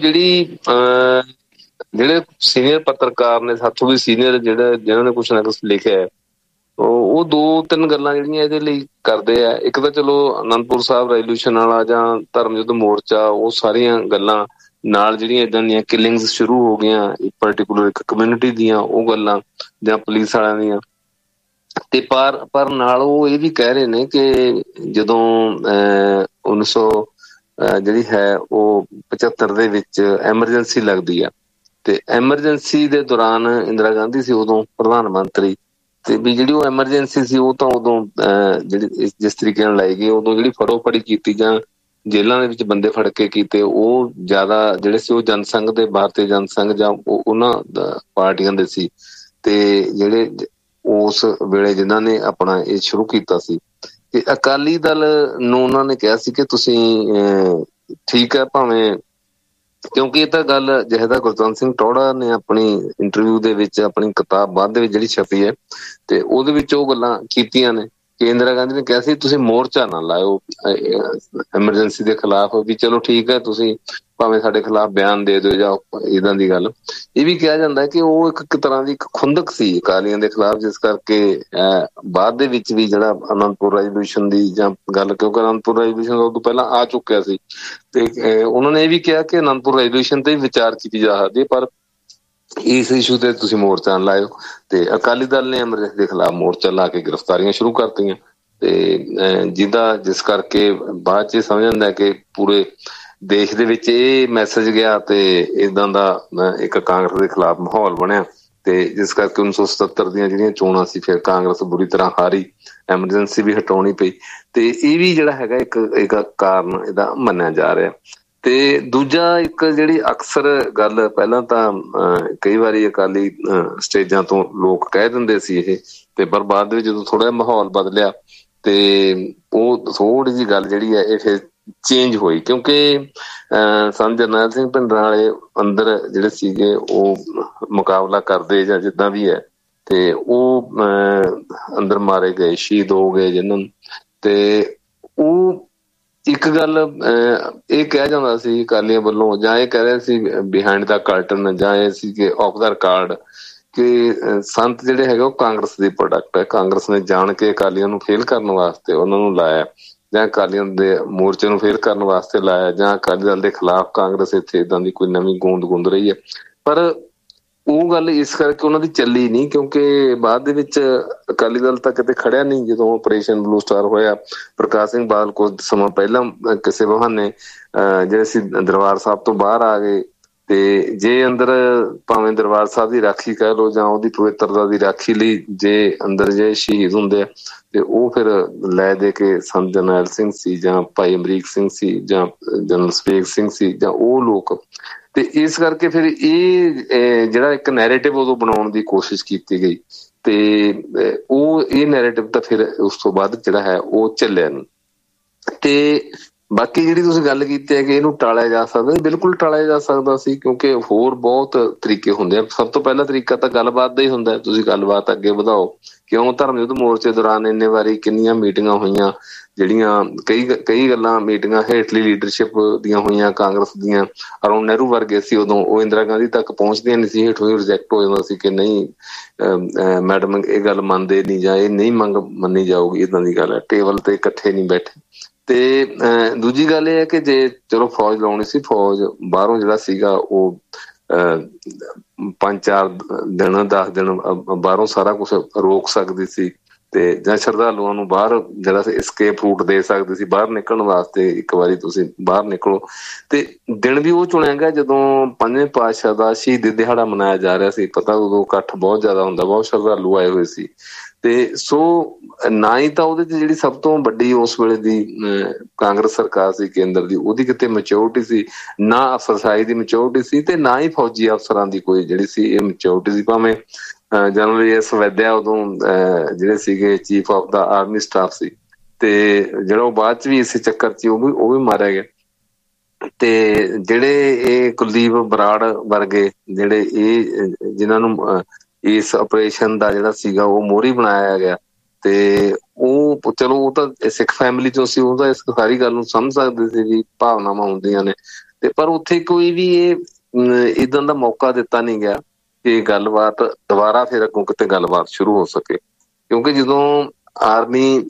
ਜਿਹੜੇ ਸੀਨੀਅਰ ਪੱਤਰਕਾਰ ਨੇ, ਸਾਥੋਂ ਵੀ ਸੀਨੀਅਰ ਜਿਹਨਾਂ ਨੇ ਕੁਛ ਨਾ ਕੁਛ ਲਿਖਿਆ, ਉਹ 2-3 ਗੱਲਾਂ ਜਿਹੜੀਆਂ ਇਹਦੇ ਲਈ ਕਰਦੇ ਆ। ਇੱਕ ਤਾਂ ਚਲੋ ਅਨੰਦਪੁਰ ਸਾਹਿਬ ਰੈਵੋਲੂਸ਼ਨ ਵਾਲਾ ਜਾਂ ਧਰਮ ਯੁੱਧ ਮੋਰਚਾ, ਉਹ ਸਾਰੀਆਂ ਗੱਲਾਂ ਨਾਲ ਜਿਹੜੀਆਂ ਏਦਾਂ ਦੀਆਂ ਕਿਲਿੰਗਸ ਸ਼ੁਰੂ ਹੋ ਗਈਆਂ ਪਰਟੀਕੂਲਰ ਇੱਕ ਕਮਿਊਨਿਟੀ ਦੀਆਂ, ਉਹ ਗੱਲਾਂ ਜਾਂ ਪੁਲਿਸ ਵਾਲਿਆਂ ਦੀਆਂ। ਤੇ ਪਰ ਨਾਲ ਉਹ ਇਹ ਵੀ ਕਹਿ ਰਹੇ ਨੇ ਕਿ ਜਦੋਂ 1900 ਜਿਹੜੀ ਹੈ ਉਹ 75 ਦੇ ਵਿੱਚ ਐਮਰਜੈਂਸੀ ਲੱਗਦੀ ਆ, ਤੇ ਐਮਰਜੈਂਸੀ ਦੇ ਦੌਰਾਨ ਇੰਦਰਾ ਗਾਂਧੀ ਸੀ ਉਦੋਂ ਪ੍ਰਧਾਨ ਮੰਤਰੀ, ਤੇ ਵੀ ਜਿਹੜੀ ਉਹ ਐਮਰਜੈਂਸੀ ਸੀ ਉਹ ਤਾਂ ਉਦੋਂ ਜਿਹੜੀ ਜਿਸ ਤਰੀਕੇ ਨਾਲ ਲਾਈ ਗਈ, ਉਦੋਂ ਜਿਹੜੀ ਫੜੋ-ਫੜੀ ਕੀਤੀ ਜਾਂ ਜੇਲ੍ਹਾਂ ਦੇ ਵਿੱਚ ਬੰਦੇ ਫੜ ਕੇ ਕੀਤੇ, ਉਹ ਜ਼ਿਆਦਾ ਜਿਹੜੇ ਸੀ ਉਹ ਜਨਸੰਘ ਦੇ, ਭਾਰਤੀ ਜਨਸੰਘ ਜਾਂ ਉਹਨਾਂ ਪਾਰਟੀਆਂ ਦੇ ਸੀ। ਤੇ ਜਿਹੜੇ ਉਸ ਵੇਲੇ ਜਿਨ੍ਹਾਂ ਨੇ ਆਪਣਾ ਇਹ ਸ਼ੁਰੂ ਕੀਤਾ ਸੀ, ਤੇ ਅਕਾਲੀ ਦਲ ਨੂੰ ਉਹਨਾਂ ਨੇ ਕਿਹਾ ਸੀ ਕਿ ਤੁਸੀਂ ਠੀਕ ਹੈ ਭਾਵੇਂ, ਕਿਉਂਕਿ ਇਹ ਤਾਂ ਗੱਲ ਜਿਹਦਾ ਗੁਰਜੰਟ ਸਿੰਘ ਟੌਹੜਾ ਨੇ ਆਪਣੀ ਇੰਟਰਵਿਊ ਦੇ ਵਿੱਚ, ਆਪਣੀ ਕਿਤਾਬ ਬਾਅਦ ਦੇ ਵਿੱਚ ਜਿਹੜੀ ਛਪੀ ਹੈ, ਤੇ ਉਹਦੇ ਵਿੱਚ ਉਹ ਗੱਲਾਂ ਕੀਤੀਆਂ ਨੇ ਕਿ ਇੰਦਰਾ ਗਾਂਧੀ ਨੇ ਕਿਹਾ ਸੀ ਤੁਸੀਂ ਮੋਰਚਾ ਨਾ ਲਾਇਓ ਐਮਰਜੈਂਸੀ ਦੇ ਖਿਲਾਫ, ਵੀ ਚਲੋ ਠੀਕ ਹੈ ਤੁਸੀਂ ਭਾਵੇਂ ਸਾਡੇ ਖਿਲਾਫ ਬਿਆਨ ਦੇ ਦਿਓ ਜਾਂ ਇੱਦਾਂ ਦੀ ਗੱਲ। ਇਹ ਵੀ ਕਿਹਾ ਜਾਂਦਾ ਕਿ ਉਹ ਇੱਕ ਤਰ੍ਹਾਂ ਦੀ ਇੱਕ ਖੁੰਦਕ ਸੀ ਅਕਾਲੀਆਂ ਦੇ ਖਿਲਾਫ, ਜਿਸ ਕਰਕੇ ਬਾਅਦ ਦੇ ਵਿੱਚ ਵੀ ਜਿਹੜਾ ਅਨੰਦਪੁਰ ਰੈਵੋਲੂਸ਼ਨ ਦੀ ਜਾਂ ਗੱਲ, ਕਿਉਂਕਿ ਅਨੰਦਪੁਰ ਰੈਵੋਲੂਸ਼ਨ ਉਦੋਂ ਪਹਿਲਾਂ ਆ ਚੁੱਕਿਆ ਸੀ, ਤੇ ਉਹਨਾਂ ਨੇ ਇਹ ਵੀ ਕਿਹਾ ਕਿ ਅਨੰਦਪੁਰ ਰੈਵੋਲੂਸ਼ਨ ਤੇ ਵਿਚਾਰ ਕੀਤੀ ਜਾ ਸਕਦੀ ਹੈ, ਪਰ ਇਸ ਇਸ਼ੂ ਤੇ ਤੁਸੀਂ ਮੋਰਚਾ ਨਾ ਲਾਇਓ। ਤੇ ਅਕਾਲੀ ਦਲ ਨੇ ਐਮਰਜੈਂਸੀ ਦੇ ਖਿਲਾਫ ਮੋਰਚਾ ਲਾ ਕੇ ਗ੍ਰਿਫਤਾਰੀਆਂ ਸ਼ੁਰੂ ਕਰਤੀਆਂ, ਤੇ ਜਿਸ ਕਰਕੇ ਬਾਅਦ ਚ ਸਮਝ ਆਉਂਦਾ ਕਿ ਪੂਰੇ ਦੇਸ਼ ਦੇ ਵਿੱਚ ਇਹ ਮੈਸੇਜ ਗਿਆ, ਤੇ ਏਦਾਂ ਦਾ ਇੱਕ ਕਾਂਗਰਸ ਦੇ ਖਿਲਾਫ ਮਾਹੌਲ ਬਣਿਆ, ਤੇ ਜਿਸ ਕਰਕੇ 1977 ਦੀਆਂ ਜਿਹੜੀਆਂ ਚੋਣਾਂ ਸੀ ਫਿਰ ਕਾਂਗਰਸ ਬੁਰੀ ਤਰ੍ਹਾਂ ਹਾਰੀ, ਐਮਰਜੈਂਸੀ ਵੀ ਹਟਾਉਣੀ ਪਈ। ਤੇ ਇਹ ਵੀ ਜਿਹੜਾ ਹੈਗਾ ਇੱਕ ਕਾਰਨ ਇਹਦਾ ਮੰਨਿਆ ਜਾ ਰਿਹਾ। ਤੇ ਦੂਜਾ ਇੱਕ ਜਿਹੜੀ ਅਕਸਰ ਗੱਲ ਪਹਿਲਾਂ ਤਾਂ ਕਈ ਵਾਰੀ ਅਕਾਲੀ ਸਟੇਜਾਂ ਤੋਂ ਲੋਕ ਕਹਿ ਦਿੰਦੇ ਸੀ ਇਹ, ਤੇ ਪਰ ਬਾਅਦ ਦੇ ਵਿੱਚ ਜਦੋਂ ਥੋੜਾ ਜਿਹਾ ਮਾਹੌਲ ਬਦਲਿਆ ਤੇ ਉਹ ਥੋੜੀ ਜਿਹੀ ਗੱਲ ਜਿਹੜੀ ਹੈ ਇਹ ਫਿਰ ਚੇਂਜ ਹੋਈ, ਕਿਉਂਕਿ ਸੰਤ ਜਰਨੈਲ ਸਿੰਘ ਭਿੰਡਰਾਂ ਵਾਲੇ ਅੰਦਰ ਜਿਹੜੇ ਸੀਗੇ ਉਹ ਮੁਕਾਬਲਾ ਕਰਦੇ ਜਾਂ ਜਿੱਦਾਂ ਵੀ ਹੈ, ਤੇ ਉਹ ਅੰਦਰ ਮਾਰੇ ਗਏ, ਸ਼ਹੀਦ ਹੋ ਗਏ ਜਿਨ੍ਹਾਂ ਨੂੰ। ਤੇ ਉਹ ਇੱਕ ਗੱਲ ਇਹ ਕਿਹਾ ਜਾਂਦਾ ਸੀ ਅਕਾਲੀਆਂ ਵੱਲੋਂ, ਜਾਂ ਇਹ ਕਹਿ ਰਹੇ ਸੀ ਬਿਹਾਈਂਡ ਦਾ ਕਰਟਨ, ਜਾਂ ਇਹ ਸੀ ਕਿ ਆਫ ਦਾ ਰਿਕਾਰਡ, ਕਿ ਸੰਤ ਜਿਹੜੇ ਹੈਗੇ ਉਹ ਕਾਂਗਰਸ ਦੀ ਪ੍ਰੋਡਕਟ ਹੈ। ਕਾਂਗਰਸ ਨੇ ਜਾਣ ਕੇ ਅਕਾਲੀਆਂ ਨੂੰ ਫੇਲ ਕਰਨ ਵਾਸਤੇ ਉਹਨਾਂ ਨੂੰ ਲਾਇਆ, ਜਾਂ ਅਕਾਲੀਆਂ ਦੇ ਮੋਰਚੇ ਨੂੰ ਫੇਲ ਕਰਨ ਵਾਸਤੇ ਲਾਇਆ, ਜਾਂ ਅਕਾਲੀ ਦਲ ਦੇ ਖਿਲਾਫ ਕਾਂਗਰਸ ਇੱਥੇ ਏਦਾਂ ਦੀ ਕੋਈ ਨਵੀਂ ਗੂੰਦ ਗੁੰਦ ਰਹੀ ਹੈ। ਪਰ ਉਹ ਗੱਲ ਇਸ ਕਰਕੇ ਉਹਨਾਂ ਦੀ ਚੱਲੀ ਨਹੀਂ, ਕਿਉਂਕਿ ਬਾਅਦ ਦੇ ਵਿੱਚ ਅਕਾਲੀ ਦਲ ਤਾਂ ਕਿਤੇ ਖੜਿਆ ਨਹੀਂ। ਜਦੋਂ ਆਪਰੇਸ਼ਨ ਬਲੂ ਸਟਾਰ ਹੋਇਆ, ਪ੍ਰਕਾਸ਼ ਸਿੰਘ ਬਾਦਲ ਕੁਝ ਸਮਾਂ ਪਹਿਲਾਂ ਕਿਸੇ ਬਹਾਨੇ ਜਿਹੜੇ ਸੀ ਦਰਬਾਰ ਸਾਹਿਬ ਤੋਂ ਬਾਹਰ ਆ ਗਏ, ਤੇ ਜੇ ਅੰਦਰ ਭਾਵੇਂ ਦਰਬਾਰ ਸਾਹਿਬ ਦੀ ਰਾਖੀ ਕਹਿ ਲਓ ਜਾਂ ਉਹਦੀ ਪਵਿੱਤਰਤਾ ਦੀ ਰਾਖੀ ਲਈ ਜੇ ਅੰਦਰ ਜੇ ਸ਼ਹੀਦ ਹੁੰਦੇ ਆ, ਤੇ ਉਹ ਫਿਰ ਲੈ ਦੇ ਕੇ ਸੰਤ ਜਰਨੈਲ ਸਿੰਘ ਸੀ, ਜਾਂ ਭਾਈ ਅਮਰੀਕ ਸਿੰਘ ਸੀ, ਜਾਂ ਜਨਰਲ ਸਪੇਗ ਸਿੰਘ ਸੀ, ਜਾਂ ਉਹ ਲੋਕ। ਤੇ ਇਸ ਕਰਕੇ ਫਿਰ ਇਹ ਜਿਹੜਾ ਇੱਕ ਨੈਰੇਟਿਵ ਉਦੋਂ ਬਣਾਉਣ ਦੀ ਕੋਸ਼ਿਸ਼ ਕੀਤੀ ਗਈ, ਤੇ ਉਹ ਇਹ ਨੈਰੇਟਿਵ ਤਾਂ ਫਿਰ ਉਸ ਤੋਂ ਬਾਅਦ ਜਿਹੜਾ ਹੈ ਉਹ ਚੱਲਿਆ ਨਹੀਂ। ਤੇ ਬਾਕੀ ਜਿਹੜੀ ਤੁਸੀਂ ਗੱਲ ਕੀਤੀ ਹੈ ਕਿ ਇਹਨੂੰ ਟਾਲਿਆ ਜਾ ਸਕਦਾ, ਬਿਲਕੁਲ ਟਾਲਿਆ ਜਾ ਸਕਦਾ ਸੀ, ਕਿਉਂਕਿ ਹੋਰ ਬਹੁਤ ਤਰੀਕੇ ਹੁੰਦੇ ਆ। ਸਭ ਤੋਂ ਪਹਿਲਾ ਤਰੀਕਾ ਤਾਂ ਗੱਲਬਾਤ ਦਾ ਹੀ ਹੁੰਦਾ, ਤੁਸੀਂ ਗੱਲਬਾਤ ਅੱਗੇ ਵਧਾਓ। ਕਿਉਂ ਧਰਮ ਯੁੱਧ ਮੋਰਚੇ ਦੌਰਾਨ ਇੰਨੇ ਵਾਰੀ ਕਿੰਨੀਆਂ ਮੀਟਿੰਗਾਂ ਹੋਈਆਂ, ਜਿਹੜੀਆਂ ਕਈ ਗੱਲਾਂ ਮੀਟਿੰਗਾਂ ਹੇਠਲੀ ਲੀਡਰਸ਼ਿਪ ਦੀਆਂ ਹੋਈਆਂ ਕਾਂਗਰਸ ਦੀਆਂ। ਅਰੁਣ ਨਹਿਰੂ ਵਰਗੇ ਸੀ ਉਦੋਂ, ਉਹ ਇੰਦਰਾ ਗਾਂਧੀ ਤੱਕ ਪਹੁੰਚਦੀਆਂ ਨਹੀਂ ਸੀ, ਹੇਠੋਂ ਹੀ ਰਿਜੈਕਟ ਹੋ ਜਾਂਦਾ ਸੀ ਕਿ ਨਹੀਂ ਮੈਡਮ ਇਹ ਗੱਲ ਮੰਨਦੇ ਨਹੀਂ, ਜਾਂ ਇਹ ਨਹੀਂ ਮੰਨੀ ਜਾਊਗੀ, ਇੱਦਾਂ ਦੀ ਗੱਲ ਹੈ। ਟੇਬਲ ਤੇ ਇਕੱਠੇ ਨਹੀਂ ਬੈਠੇ। ਤੇ ਦੂਜੀ ਗੱਲ ਇਹ ਹੈ ਕਿ ਜੇ ਚਲੋ ਫੌਜ ਲਾਉਣੀ ਸੀ, ਫੌਜ ਬਾਹਰੋਂ ਜਿਹੜਾ ਸੀਗਾ ਉਹ 5-4 ਦਿਨ 10 ਦਿਨ ਬਾਹਰੋਂ ਸਾਰਾ ਕੁਛ ਰੋਕ ਸਕਦੀ ਸੀ, ਤੇ ਜਾਂ ਸ਼ਰਧਾਲੂਆਂ ਨੂੰ ਬਾਹਰ ਜਿਹੜਾ ਸੀ escape route ਦੇ ਸਕਦੀ ਸੀ ਬਾਹਰ ਨਿਕਲਣ ਵਾਸਤੇ। ਇੱਕ ਵਾਰੀ ਤੁਸੀਂ ਬਾਹਰ ਨਿਕਲੋ, ਤੇ ਦਿਨ ਵੀ ਉਹ ਚੁਣਿਆ ਗਿਆ ਜਦੋਂ 5ਵੇਂ ਪਾਤਸ਼ਾਹ ਦਾ ਸ਼ਹੀਦੀ ਦਿਹਾੜਾ ਮਨਾਇਆ ਜਾ ਰਿਹਾ ਸੀ। ਪਤਾ ਉਦੋਂ ਇਕੱਠ ਬਹੁਤ ਜ਼ਿਆਦਾ ਹੁੰਦਾ, ਬਹੁਤ ਸ਼ਰਧਾਲੂ ਆਏ ਹੋਏ ਸੀ। ਤੇ ਸੋ ਨਾ ਹੀ ਤਾਂ ਉਹਦੇ ਚ ਜਿਹੜੀ ਸਭ ਤੋਂ ਵੱਡੀ ਉਸ ਵੇਲੇ ਦੀ ਕਾਂਗਰਸ ਸਰਕਾਰ ਸੀ ਕੇਂਦਰ ਦੀ, ਉਹਦੀ ਕਿਤੇ ਮੈਚੋਰਿਟੀ ਸੀ, ਨਾ ਅਫਸਰਸ਼ਾਹੀ ਦੀ ਮੈਚੋਰਿਟੀ ਸੀ, ਤੇ ਨਾ ਹੀ ਫੌਜੀ ਅਫਸਰਾਂ ਦੀ ਕੋਈ ਜਿਹੜੀ ਸੀ ਇਹ ਮੈਚੋਰਿਟੀ ਸੀ। ਭਾਵੇਂ ਜਨਰਲ ਐਸ ਵੈਦਿਆ ਉਦੋਂ ਜਿਹੜੇ ਸੀਗੇ chief of the army staff ਸੀ, ਤੇ ਜਿਹੜਾ ਉਹ ਬਾਅਦ ਚ ਵੀ ਇਸੇ ਚੱਕਰ ਚ ਉਹ ਵੀ ਮਾਰਿਆ ਗਿਆ। ਤੇ ਜਿਹੜੇ ਇਹ ਕੁਲਦੀਪ ਬਰਾੜ ਵਰਗੇ ਜਿਹੜੇ ਇਹ ਜਿਨ੍ਹਾਂ ਨੂੰ ਇਸ ਆਪਰੇਸ਼ਨ ਦਾ ਜਿਹੜਾ ਸੀਗਾ ਉਹ ਮੋਹਰੀ ਬਣਾਇਆ ਗਿਆ, ਤੇ ਉਹ ਚਲੋ ਉਹ ਤਾਂ ਸਿੱਖ ਫੈਮਿਲੀ ਚੋਂ ਸੀ, ਉਹ ਤਾਂ ਇਸ ਸਾਰੀ ਗੱਲ ਨੂੰ ਸਮਝ ਸਕਦੇ ਸੀ ਵੀ ਭਾਵਨਾਵਾਂ ਹੁੰਦੀਆਂ ਨੇ। ਤੇ ਪਰ ਉੱਥੇ ਕੋਈ ਵੀ ਇਹ ਇੱਦਾਂ ਦਾ ਮੌਕਾ ਦਿੱਤਾ ਨਹੀਂ ਗਿਆ ਕਿ ਗੱਲਬਾਤ ਦੁਬਾਰਾ ਫਿਰ ਅੱਗੋਂ ਕਿਤੇ ਗੱਲਬਾਤ ਸ਼ੁਰੂ ਹੋ ਸਕੇ। ਕਿਉਂਕਿ ਜਦੋਂ ਆਰਮੀ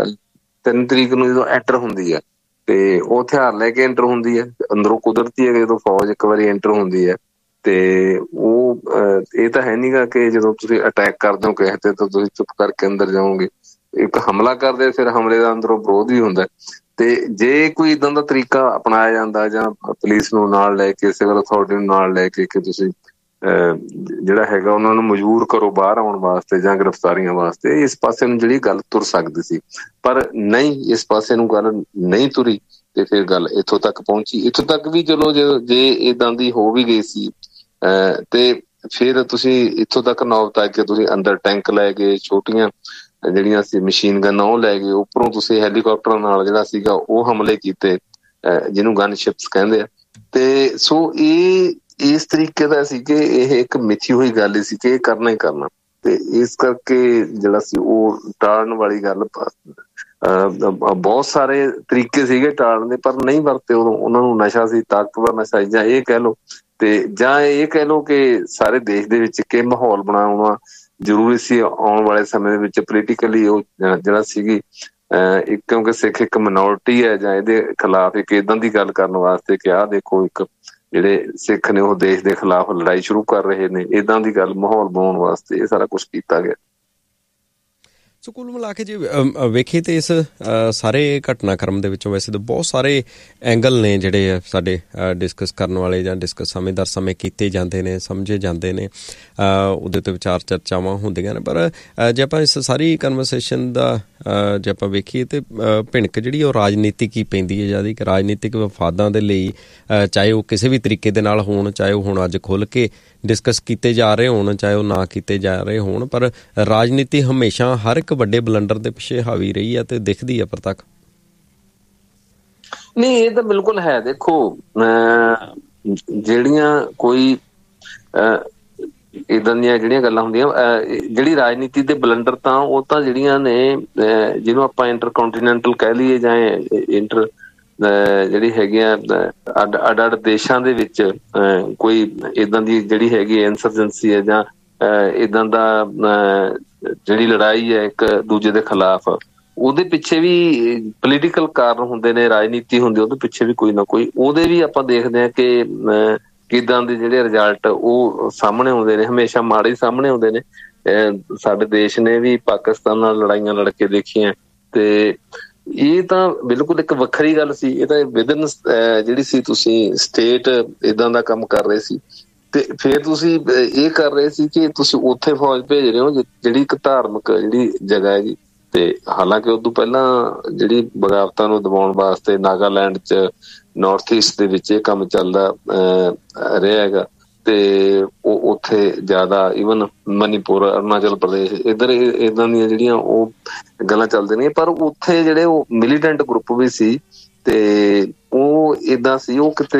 3 ਤਰੀਕ ਨੂੰ ਜਦੋਂ ਐਂਟਰ ਹੁੰਦੀ ਹੈ, ਤੇ ਉਹ ਹਥਿਆਰ ਲੈ ਕੇ ਐਂਟਰ ਹੁੰਦੀ ਹੈ ਅੰਦਰੋਂ। ਕੁਦਰਤੀ ਹੈ ਕਿ ਜਦੋਂ ਫੌਜ ਇੱਕ ਵਾਰੀ ਐਂਟਰ ਹੁੰਦੀ ਹੈ, ਤੇ ਉਹ ਇਹ ਤਾਂ ਹੈ ਨੀ ਗਾ ਕਿ ਜਦੋਂ ਤੁਸੀਂ ਅਟੈਕ ਕਰਦੇ ਹੋ ਕਿਸੇ ਤੇ ਤਾਂ ਤੁਸੀਂ ਚੁੱਪ ਕਰਕੇ ਅੰਦਰ ਜਾਓਗੇ। ਇੱਕ ਹਮਲਾ ਕਰਦੇ, ਫਿਰ ਹਮਲੇ ਦਾ ਅੰਦਰੋਂ ਵਿਰੋਧ ਵੀ ਹੁੰਦਾ। ਤੇ ਜੇ ਕੋਈ ਇੱਦਾਂ ਦਾ ਤਰੀਕਾ ਅਪਣਾਇਆ ਜਾਂਦਾ, ਜਾਂ ਪੁਲਿਸ ਨੂੰ ਨਾਲ ਲੈ ਕੇ, ਸਿਵਲ ਅਥਾਰਟੀ ਨੂੰ ਨਾਲ ਲੈ ਕੇ, ਕਿ ਤੁਸੀਂ ਜਿਹੜਾ ਹੈਗਾ ਉਹਨਾਂ ਨੂੰ ਮਜਬੂਰ ਕਰੋ ਬਾਹਰ ਆਉਣ ਵਾਸਤੇ ਜਾਂ ਗ੍ਰਿਫਤਾਰੀਆਂ ਵਾਸਤੇ, ਇਸ ਪਾਸੇ ਨੂੰ ਜਿਹੜੀ ਗੱਲ ਤੁਰ ਸਕਦੀ ਸੀ। ਪਰ ਨਹੀਂ, ਇਸ ਪਾਸੇ ਨੂੰ ਗੱਲ ਨਹੀਂ ਤੁਰੀ, ਤੇ ਫਿਰ ਗੱਲ ਇੱਥੋਂ ਤੱਕ ਪਹੁੰਚੀ। ਇੱਥੋਂ ਤੱਕ ਵੀ ਚਲੋ ਜੇ ਏਦਾਂ ਦੀ ਹੋ ਵੀ ਗਈ ਸੀ, ਤੇ ਫਿਰ ਤੁਸੀਂ ਇੱਥੋਂ ਤੱਕ ਨੌਬਤ ਆ ਕੇ ਤੁਸੀਂ ਅੰਦਰ ਟੈਂਕ ਲੈ ਗਏ, ਛੋਟੀਆਂ ਜਿਹੜੀਆਂ ਸੀ ਮਸ਼ੀਨ ਗੰਨਾਂ ਉਹ ਲੈ ਗਏ, ਉੱਪਰੋਂ ਤੁਸੀਂ ਹੈਲੀਕਾਪਟਰਾਂ ਨਾਲ ਜਿਹੜਾ ਸੀਗਾ ਉਹ ਹਮਲੇ ਕੀਤੇ, ਜਿਹਨੂੰ ਗਨ ਸ਼ਿਪਸ ਕਹਿੰਦੇ ਆ। ਤੇ ਸੋ ਇਹ ਇਸ ਤਰੀਕੇ ਦਾ ਸੀ ਕਿ ਇਹ ਇੱਕ ਮਿਥੀ ਹੋਈ ਗੱਲ ਸੀ ਕਿ ਇਹ ਕਰਨਾ ਹੀ ਕਰਨਾ, ਤੇ ਇਸ ਕਰਕੇ ਜਿਹੜਾ ਸੀ ਉਹ ਟਾਲਣ ਵਾਲੀ ਗੱਲ। ਬਹੁਤ ਸਾਰੇ ਤਰੀਕੇ ਸੀਗੇ ਟਾਲਣ ਦੇ, ਪਰ ਨਹੀਂ ਵਰਤੇ ਉਦੋਂ। ਉਹਨਾਂ ਨੂੰ ਨਸ਼ਾ ਸੀ, ਤਾਕਤਵਰ ਨਸ਼ਾ, ਜਾਂ ਇਹ ਕਹਿ ਲਓ, ਤੇ ਜਾਂ ਇਹ ਕਹਿ ਲਓ ਕਿ ਸਾਰੇ ਦੇਸ਼ ਦੇ ਵਿੱਚ ਕਿ ਮਾਹੌਲ ਬਣਾਉਣਾ ਜ਼ਰੂਰੀ ਸੀ ਆਉਣ ਵਾਲੇ ਸਮੇਂ ਦੇ ਵਿੱਚ ਪੋਲੀਟੀਕਲੀ। ਉਹ ਜਿਹੜਾ ਸੀਗੀ ਕਿਉਂਕਿ ਸਿੱਖ ਇੱਕ ਮਿਨੋਰਟੀ ਹੈ, ਜਾਂ ਇਹਦੇ ਖਿਲਾਫ ਇੱਕ ਏਦਾਂ ਦੀ ਗੱਲ ਕਰਨ ਵਾਸਤੇ ਕਿ ਆਹ ਦੇਖੋ ਇੱਕ ਜਿਹੜੇ ਸਿੱਖ ਨੇ ਉਹ ਦੇਸ਼ ਦੇ ਖਿਲਾਫ ਲੜਾਈ ਸ਼ੁਰੂ ਕਰ ਰਹੇ ਨੇ, ਏਦਾਂ ਦੀ ਗੱਲ ਮਾਹੌਲ ਬਣਾਉਣ ਵਾਸਤੇ ਇਹ ਸਾਰਾ ਕੁਛ ਕੀਤਾ ਗਿਆ। ਸੋ ਕੁੱਲ ਮਿਲਾ ਕੇ ਜੇ ਵੇਖੀਏ ਤਾਂ ਇਸ ਸਾਰੇ ਘਟਨਾਕ੍ਰਮ ਦੇ ਵਿੱਚੋਂ ਵੈਸੇ ਤਾਂ ਬਹੁਤ ਸਾਰੇ ਐਂਗਲ ਨੇ ਜਿਹੜੇ ਆ ਸਾਡੇ ਡਿਸਕਸ ਕਰਨ ਵਾਲੇ ਜਾਂ ਡਿਸਕਸ ਸਮੇਂ-ਦਰ ਸਮੇਂ ਕੀਤੇ ਜਾਂਦੇ ਨੇ, ਸਮਝੇ ਜਾਂਦੇ ਨੇ, ਉਹਦੇ 'ਤੇ ਵਿਚਾਰ ਚਰਚਾਵਾਂ ਹੁੰਦੀਆਂ ਨੇ। ਪਰ ਜੇ ਆਪਾਂ ਇਸ ਸਾਰੀ ਕਨਵਰਸੇਸ਼ਨ ਦਾ ਜੇ ਆਪਾਂ ਵੇਖੀਏ ਤਾਂ ਭਿਣਕ ਜਿਹੜੀ ਉਹ ਰਾਜਨੀਤਿਕ ਹੀ ਪੈਂਦੀ ਹੈ ਜ਼ਿਆਦਾ, ਕਿ ਰਾਜਨੀਤਿਕ ਵਿਫਾਦਾਂ ਦੇ ਲਈ ਚਾਹੇ ਉਹ ਕਿਸੇ ਵੀ ਤਰੀਕੇ ਦੇ ਨਾਲ ਹੋਣ, ਚਾਹੇ ਉਹ ਹੁਣ ਅੱਜ ਖੁੱਲ੍ਹ ਕੇ ਡਿਸਕਸ ਕੀਤੇ ਜਾ ਰਹੇ ਹੋਣ, ਚਾਹੇ ਉਹ ਨਾ ਕੀਤੇ ਜਾ ਰਹੇ ਹੋਣ, ਪਰ ਰਾਜਨੀਤੀ ਹਮੇਸ਼ਾ ਹਰ ਇੱਕ ਵੱਡੇ ਬਲੰਡਰ ਦੇ ਪਿੱਛੇ ਹਾਵੀ ਰਹੀ ਹੈ ਤੇ ਦਿਖਦੀ ਹੈ ਪ੍ਰਤੱਖ। ਨਹੀਂ, ਇਹ ਤਾਂ ਬਿਲਕੁਲ ਹੈ। ਦੇਖੋ, ਜਿਹੜੀਆਂ ਕੋਈ ਇੱਦਾਂ ਦੀਆਂ ਜਿਹੜੀਆਂ ਗੱਲਾਂ ਹੁੰਦੀਆਂ, ਜਿਹੜੀ ਰਾਜਨੀਤੀ ਦੇ ਬਲੰਡਰ ਤਾਂ ਉਹ ਤਾਂ ਜਿਹੜੀਆਂ ਨੇ, ਜਿਹਨੂੰ ਆਪਾਂ ਇੰਟਰਕੋਂਟੀਨੈਂਟਲ ਕਹਿ ਲਈਏ ਜਾਂ ਇੰਟਰ ਜਿਹੜੀ ਹੈਗੀਆਂ ਅੱਡ ਅੱਡ ਦੇਸ਼ਾਂ ਦੇ ਵਿੱਚ ਕੋਈ ਇੱਦਾਂ ਦੀ ਜਿਹੜੀ ਹੈਗੀ ਇਨਸਰਜੈਂਸੀ ਹੈ ਜਾਂ ਇੱਦਾਂ ਦਾ ਜਿਹੜੀ ਲੜਾਈ ਹੈ ਇੱਕ ਦੂਜੇ ਦੇ ਖਿਲਾਫ, ਉਹਦੇ ਪਿੱਛੇ ਵੀ ਪੋਲੀਟੀਕਲ ਕਾਰਨ ਹੁੰਦੇ ਨੇ, ਰਾਜਨੀਤੀ ਹੁੰਦੀ, ਉਹਦੇ ਪਿੱਛੇ ਵੀ ਕੋਈ ਨਾ ਕੋਈ, ਉਹਦੇ ਵੀ ਆਪਾਂ ਦੇਖਦੇ ਹਾਂ ਕਿ ਕਿੱਦਾਂ ਦੇ ਜਿਹੜੇ ਰਿਜ਼ਲਟ ਉਹ ਸਾਹਮਣੇ ਆਉਂਦੇ ਨੇ, ਹਮੇਸ਼ਾ ਮਾੜੇ ਹੀ ਸਾਹਮਣੇ ਆਉਂਦੇ ਨੇ। ਸਾਡੇ ਦੇਸ਼ ਨੇ ਵੀ ਪਾਕਿਸਤਾਨ ਨਾਲ ਲੜਾਈਆਂ ਲੜ ਕੇ ਦੇਖੀਆਂ, ਤੇ ਇਹ ਤਾਂ ਬਿਲਕੁਲ ਇੱਕ ਵੱਖਰੀ ਗੱਲ ਸੀ। ਇਹ ਤਾਂ ਵਿਦਨ ਜਿਹੜੀ ਸੀ, ਤੁਸੀਂ ਸਟੇਟ ਏਦਾਂ ਦਾ ਕੰਮ ਕਰ ਰਹੇ ਸੀ ਤੇ ਫਿਰ ਤੁਸੀਂ ਇਹ ਕਰ ਰਹੇ ਸੀ ਕਿ ਤੁਸੀਂ ਉੱਥੇ ਫੌਜ ਭੇਜ ਰਹੇ ਹੋ ਜਿਹੜੀ ਇੱਕ ਧਾਰਮਿਕ ਜਿਹੜੀ ਜਗ੍ਹਾ ਹੈਗੀ। ਤੇ ਹਾਲਾਂਕਿ ਉਦੋਂ ਪਹਿਲਾਂ ਜਿਹੜੀ ਬਗਾਵਤਾਂ ਨੂੰ ਦਬਾਉਣ ਵਾਸਤੇ ਨਾਗਾਲੈਂਡ 'ਚ, ਨਾਰਥ ਈਸਟ ਦੇ ਵਿੱਚ ਇਹ ਕੰਮ ਚੱਲਦਾ ਰਿਹਾ ਹੈਗਾ, ਤੇ ਉਹ ਉੱਥੇ ਜ਼ਿਆਦਾ ਈਵਨ ਮਨੀਪੁਰ, ਅਰੁਣਾਚਲ ਪ੍ਰਦੇਸ਼, ਇੱਧਰ ਇੱਦਾਂ ਦੀਆਂ ਜਿਹੜੀਆਂ ਉਹ ਗੱਲਾਂ ਚੱਲਦੀਆਂ ਨੇ। ਪਰ ਉੱਥੇ ਜਿਹੜੇ ਉਹ ਮਿਲੀਟੈਂਟ ਗਰੁੱਪ ਵੀ ਸੀ ਤੇ ਉਹ ਏਦਾਂ ਸੀ, ਉਹ ਕਿਤੇ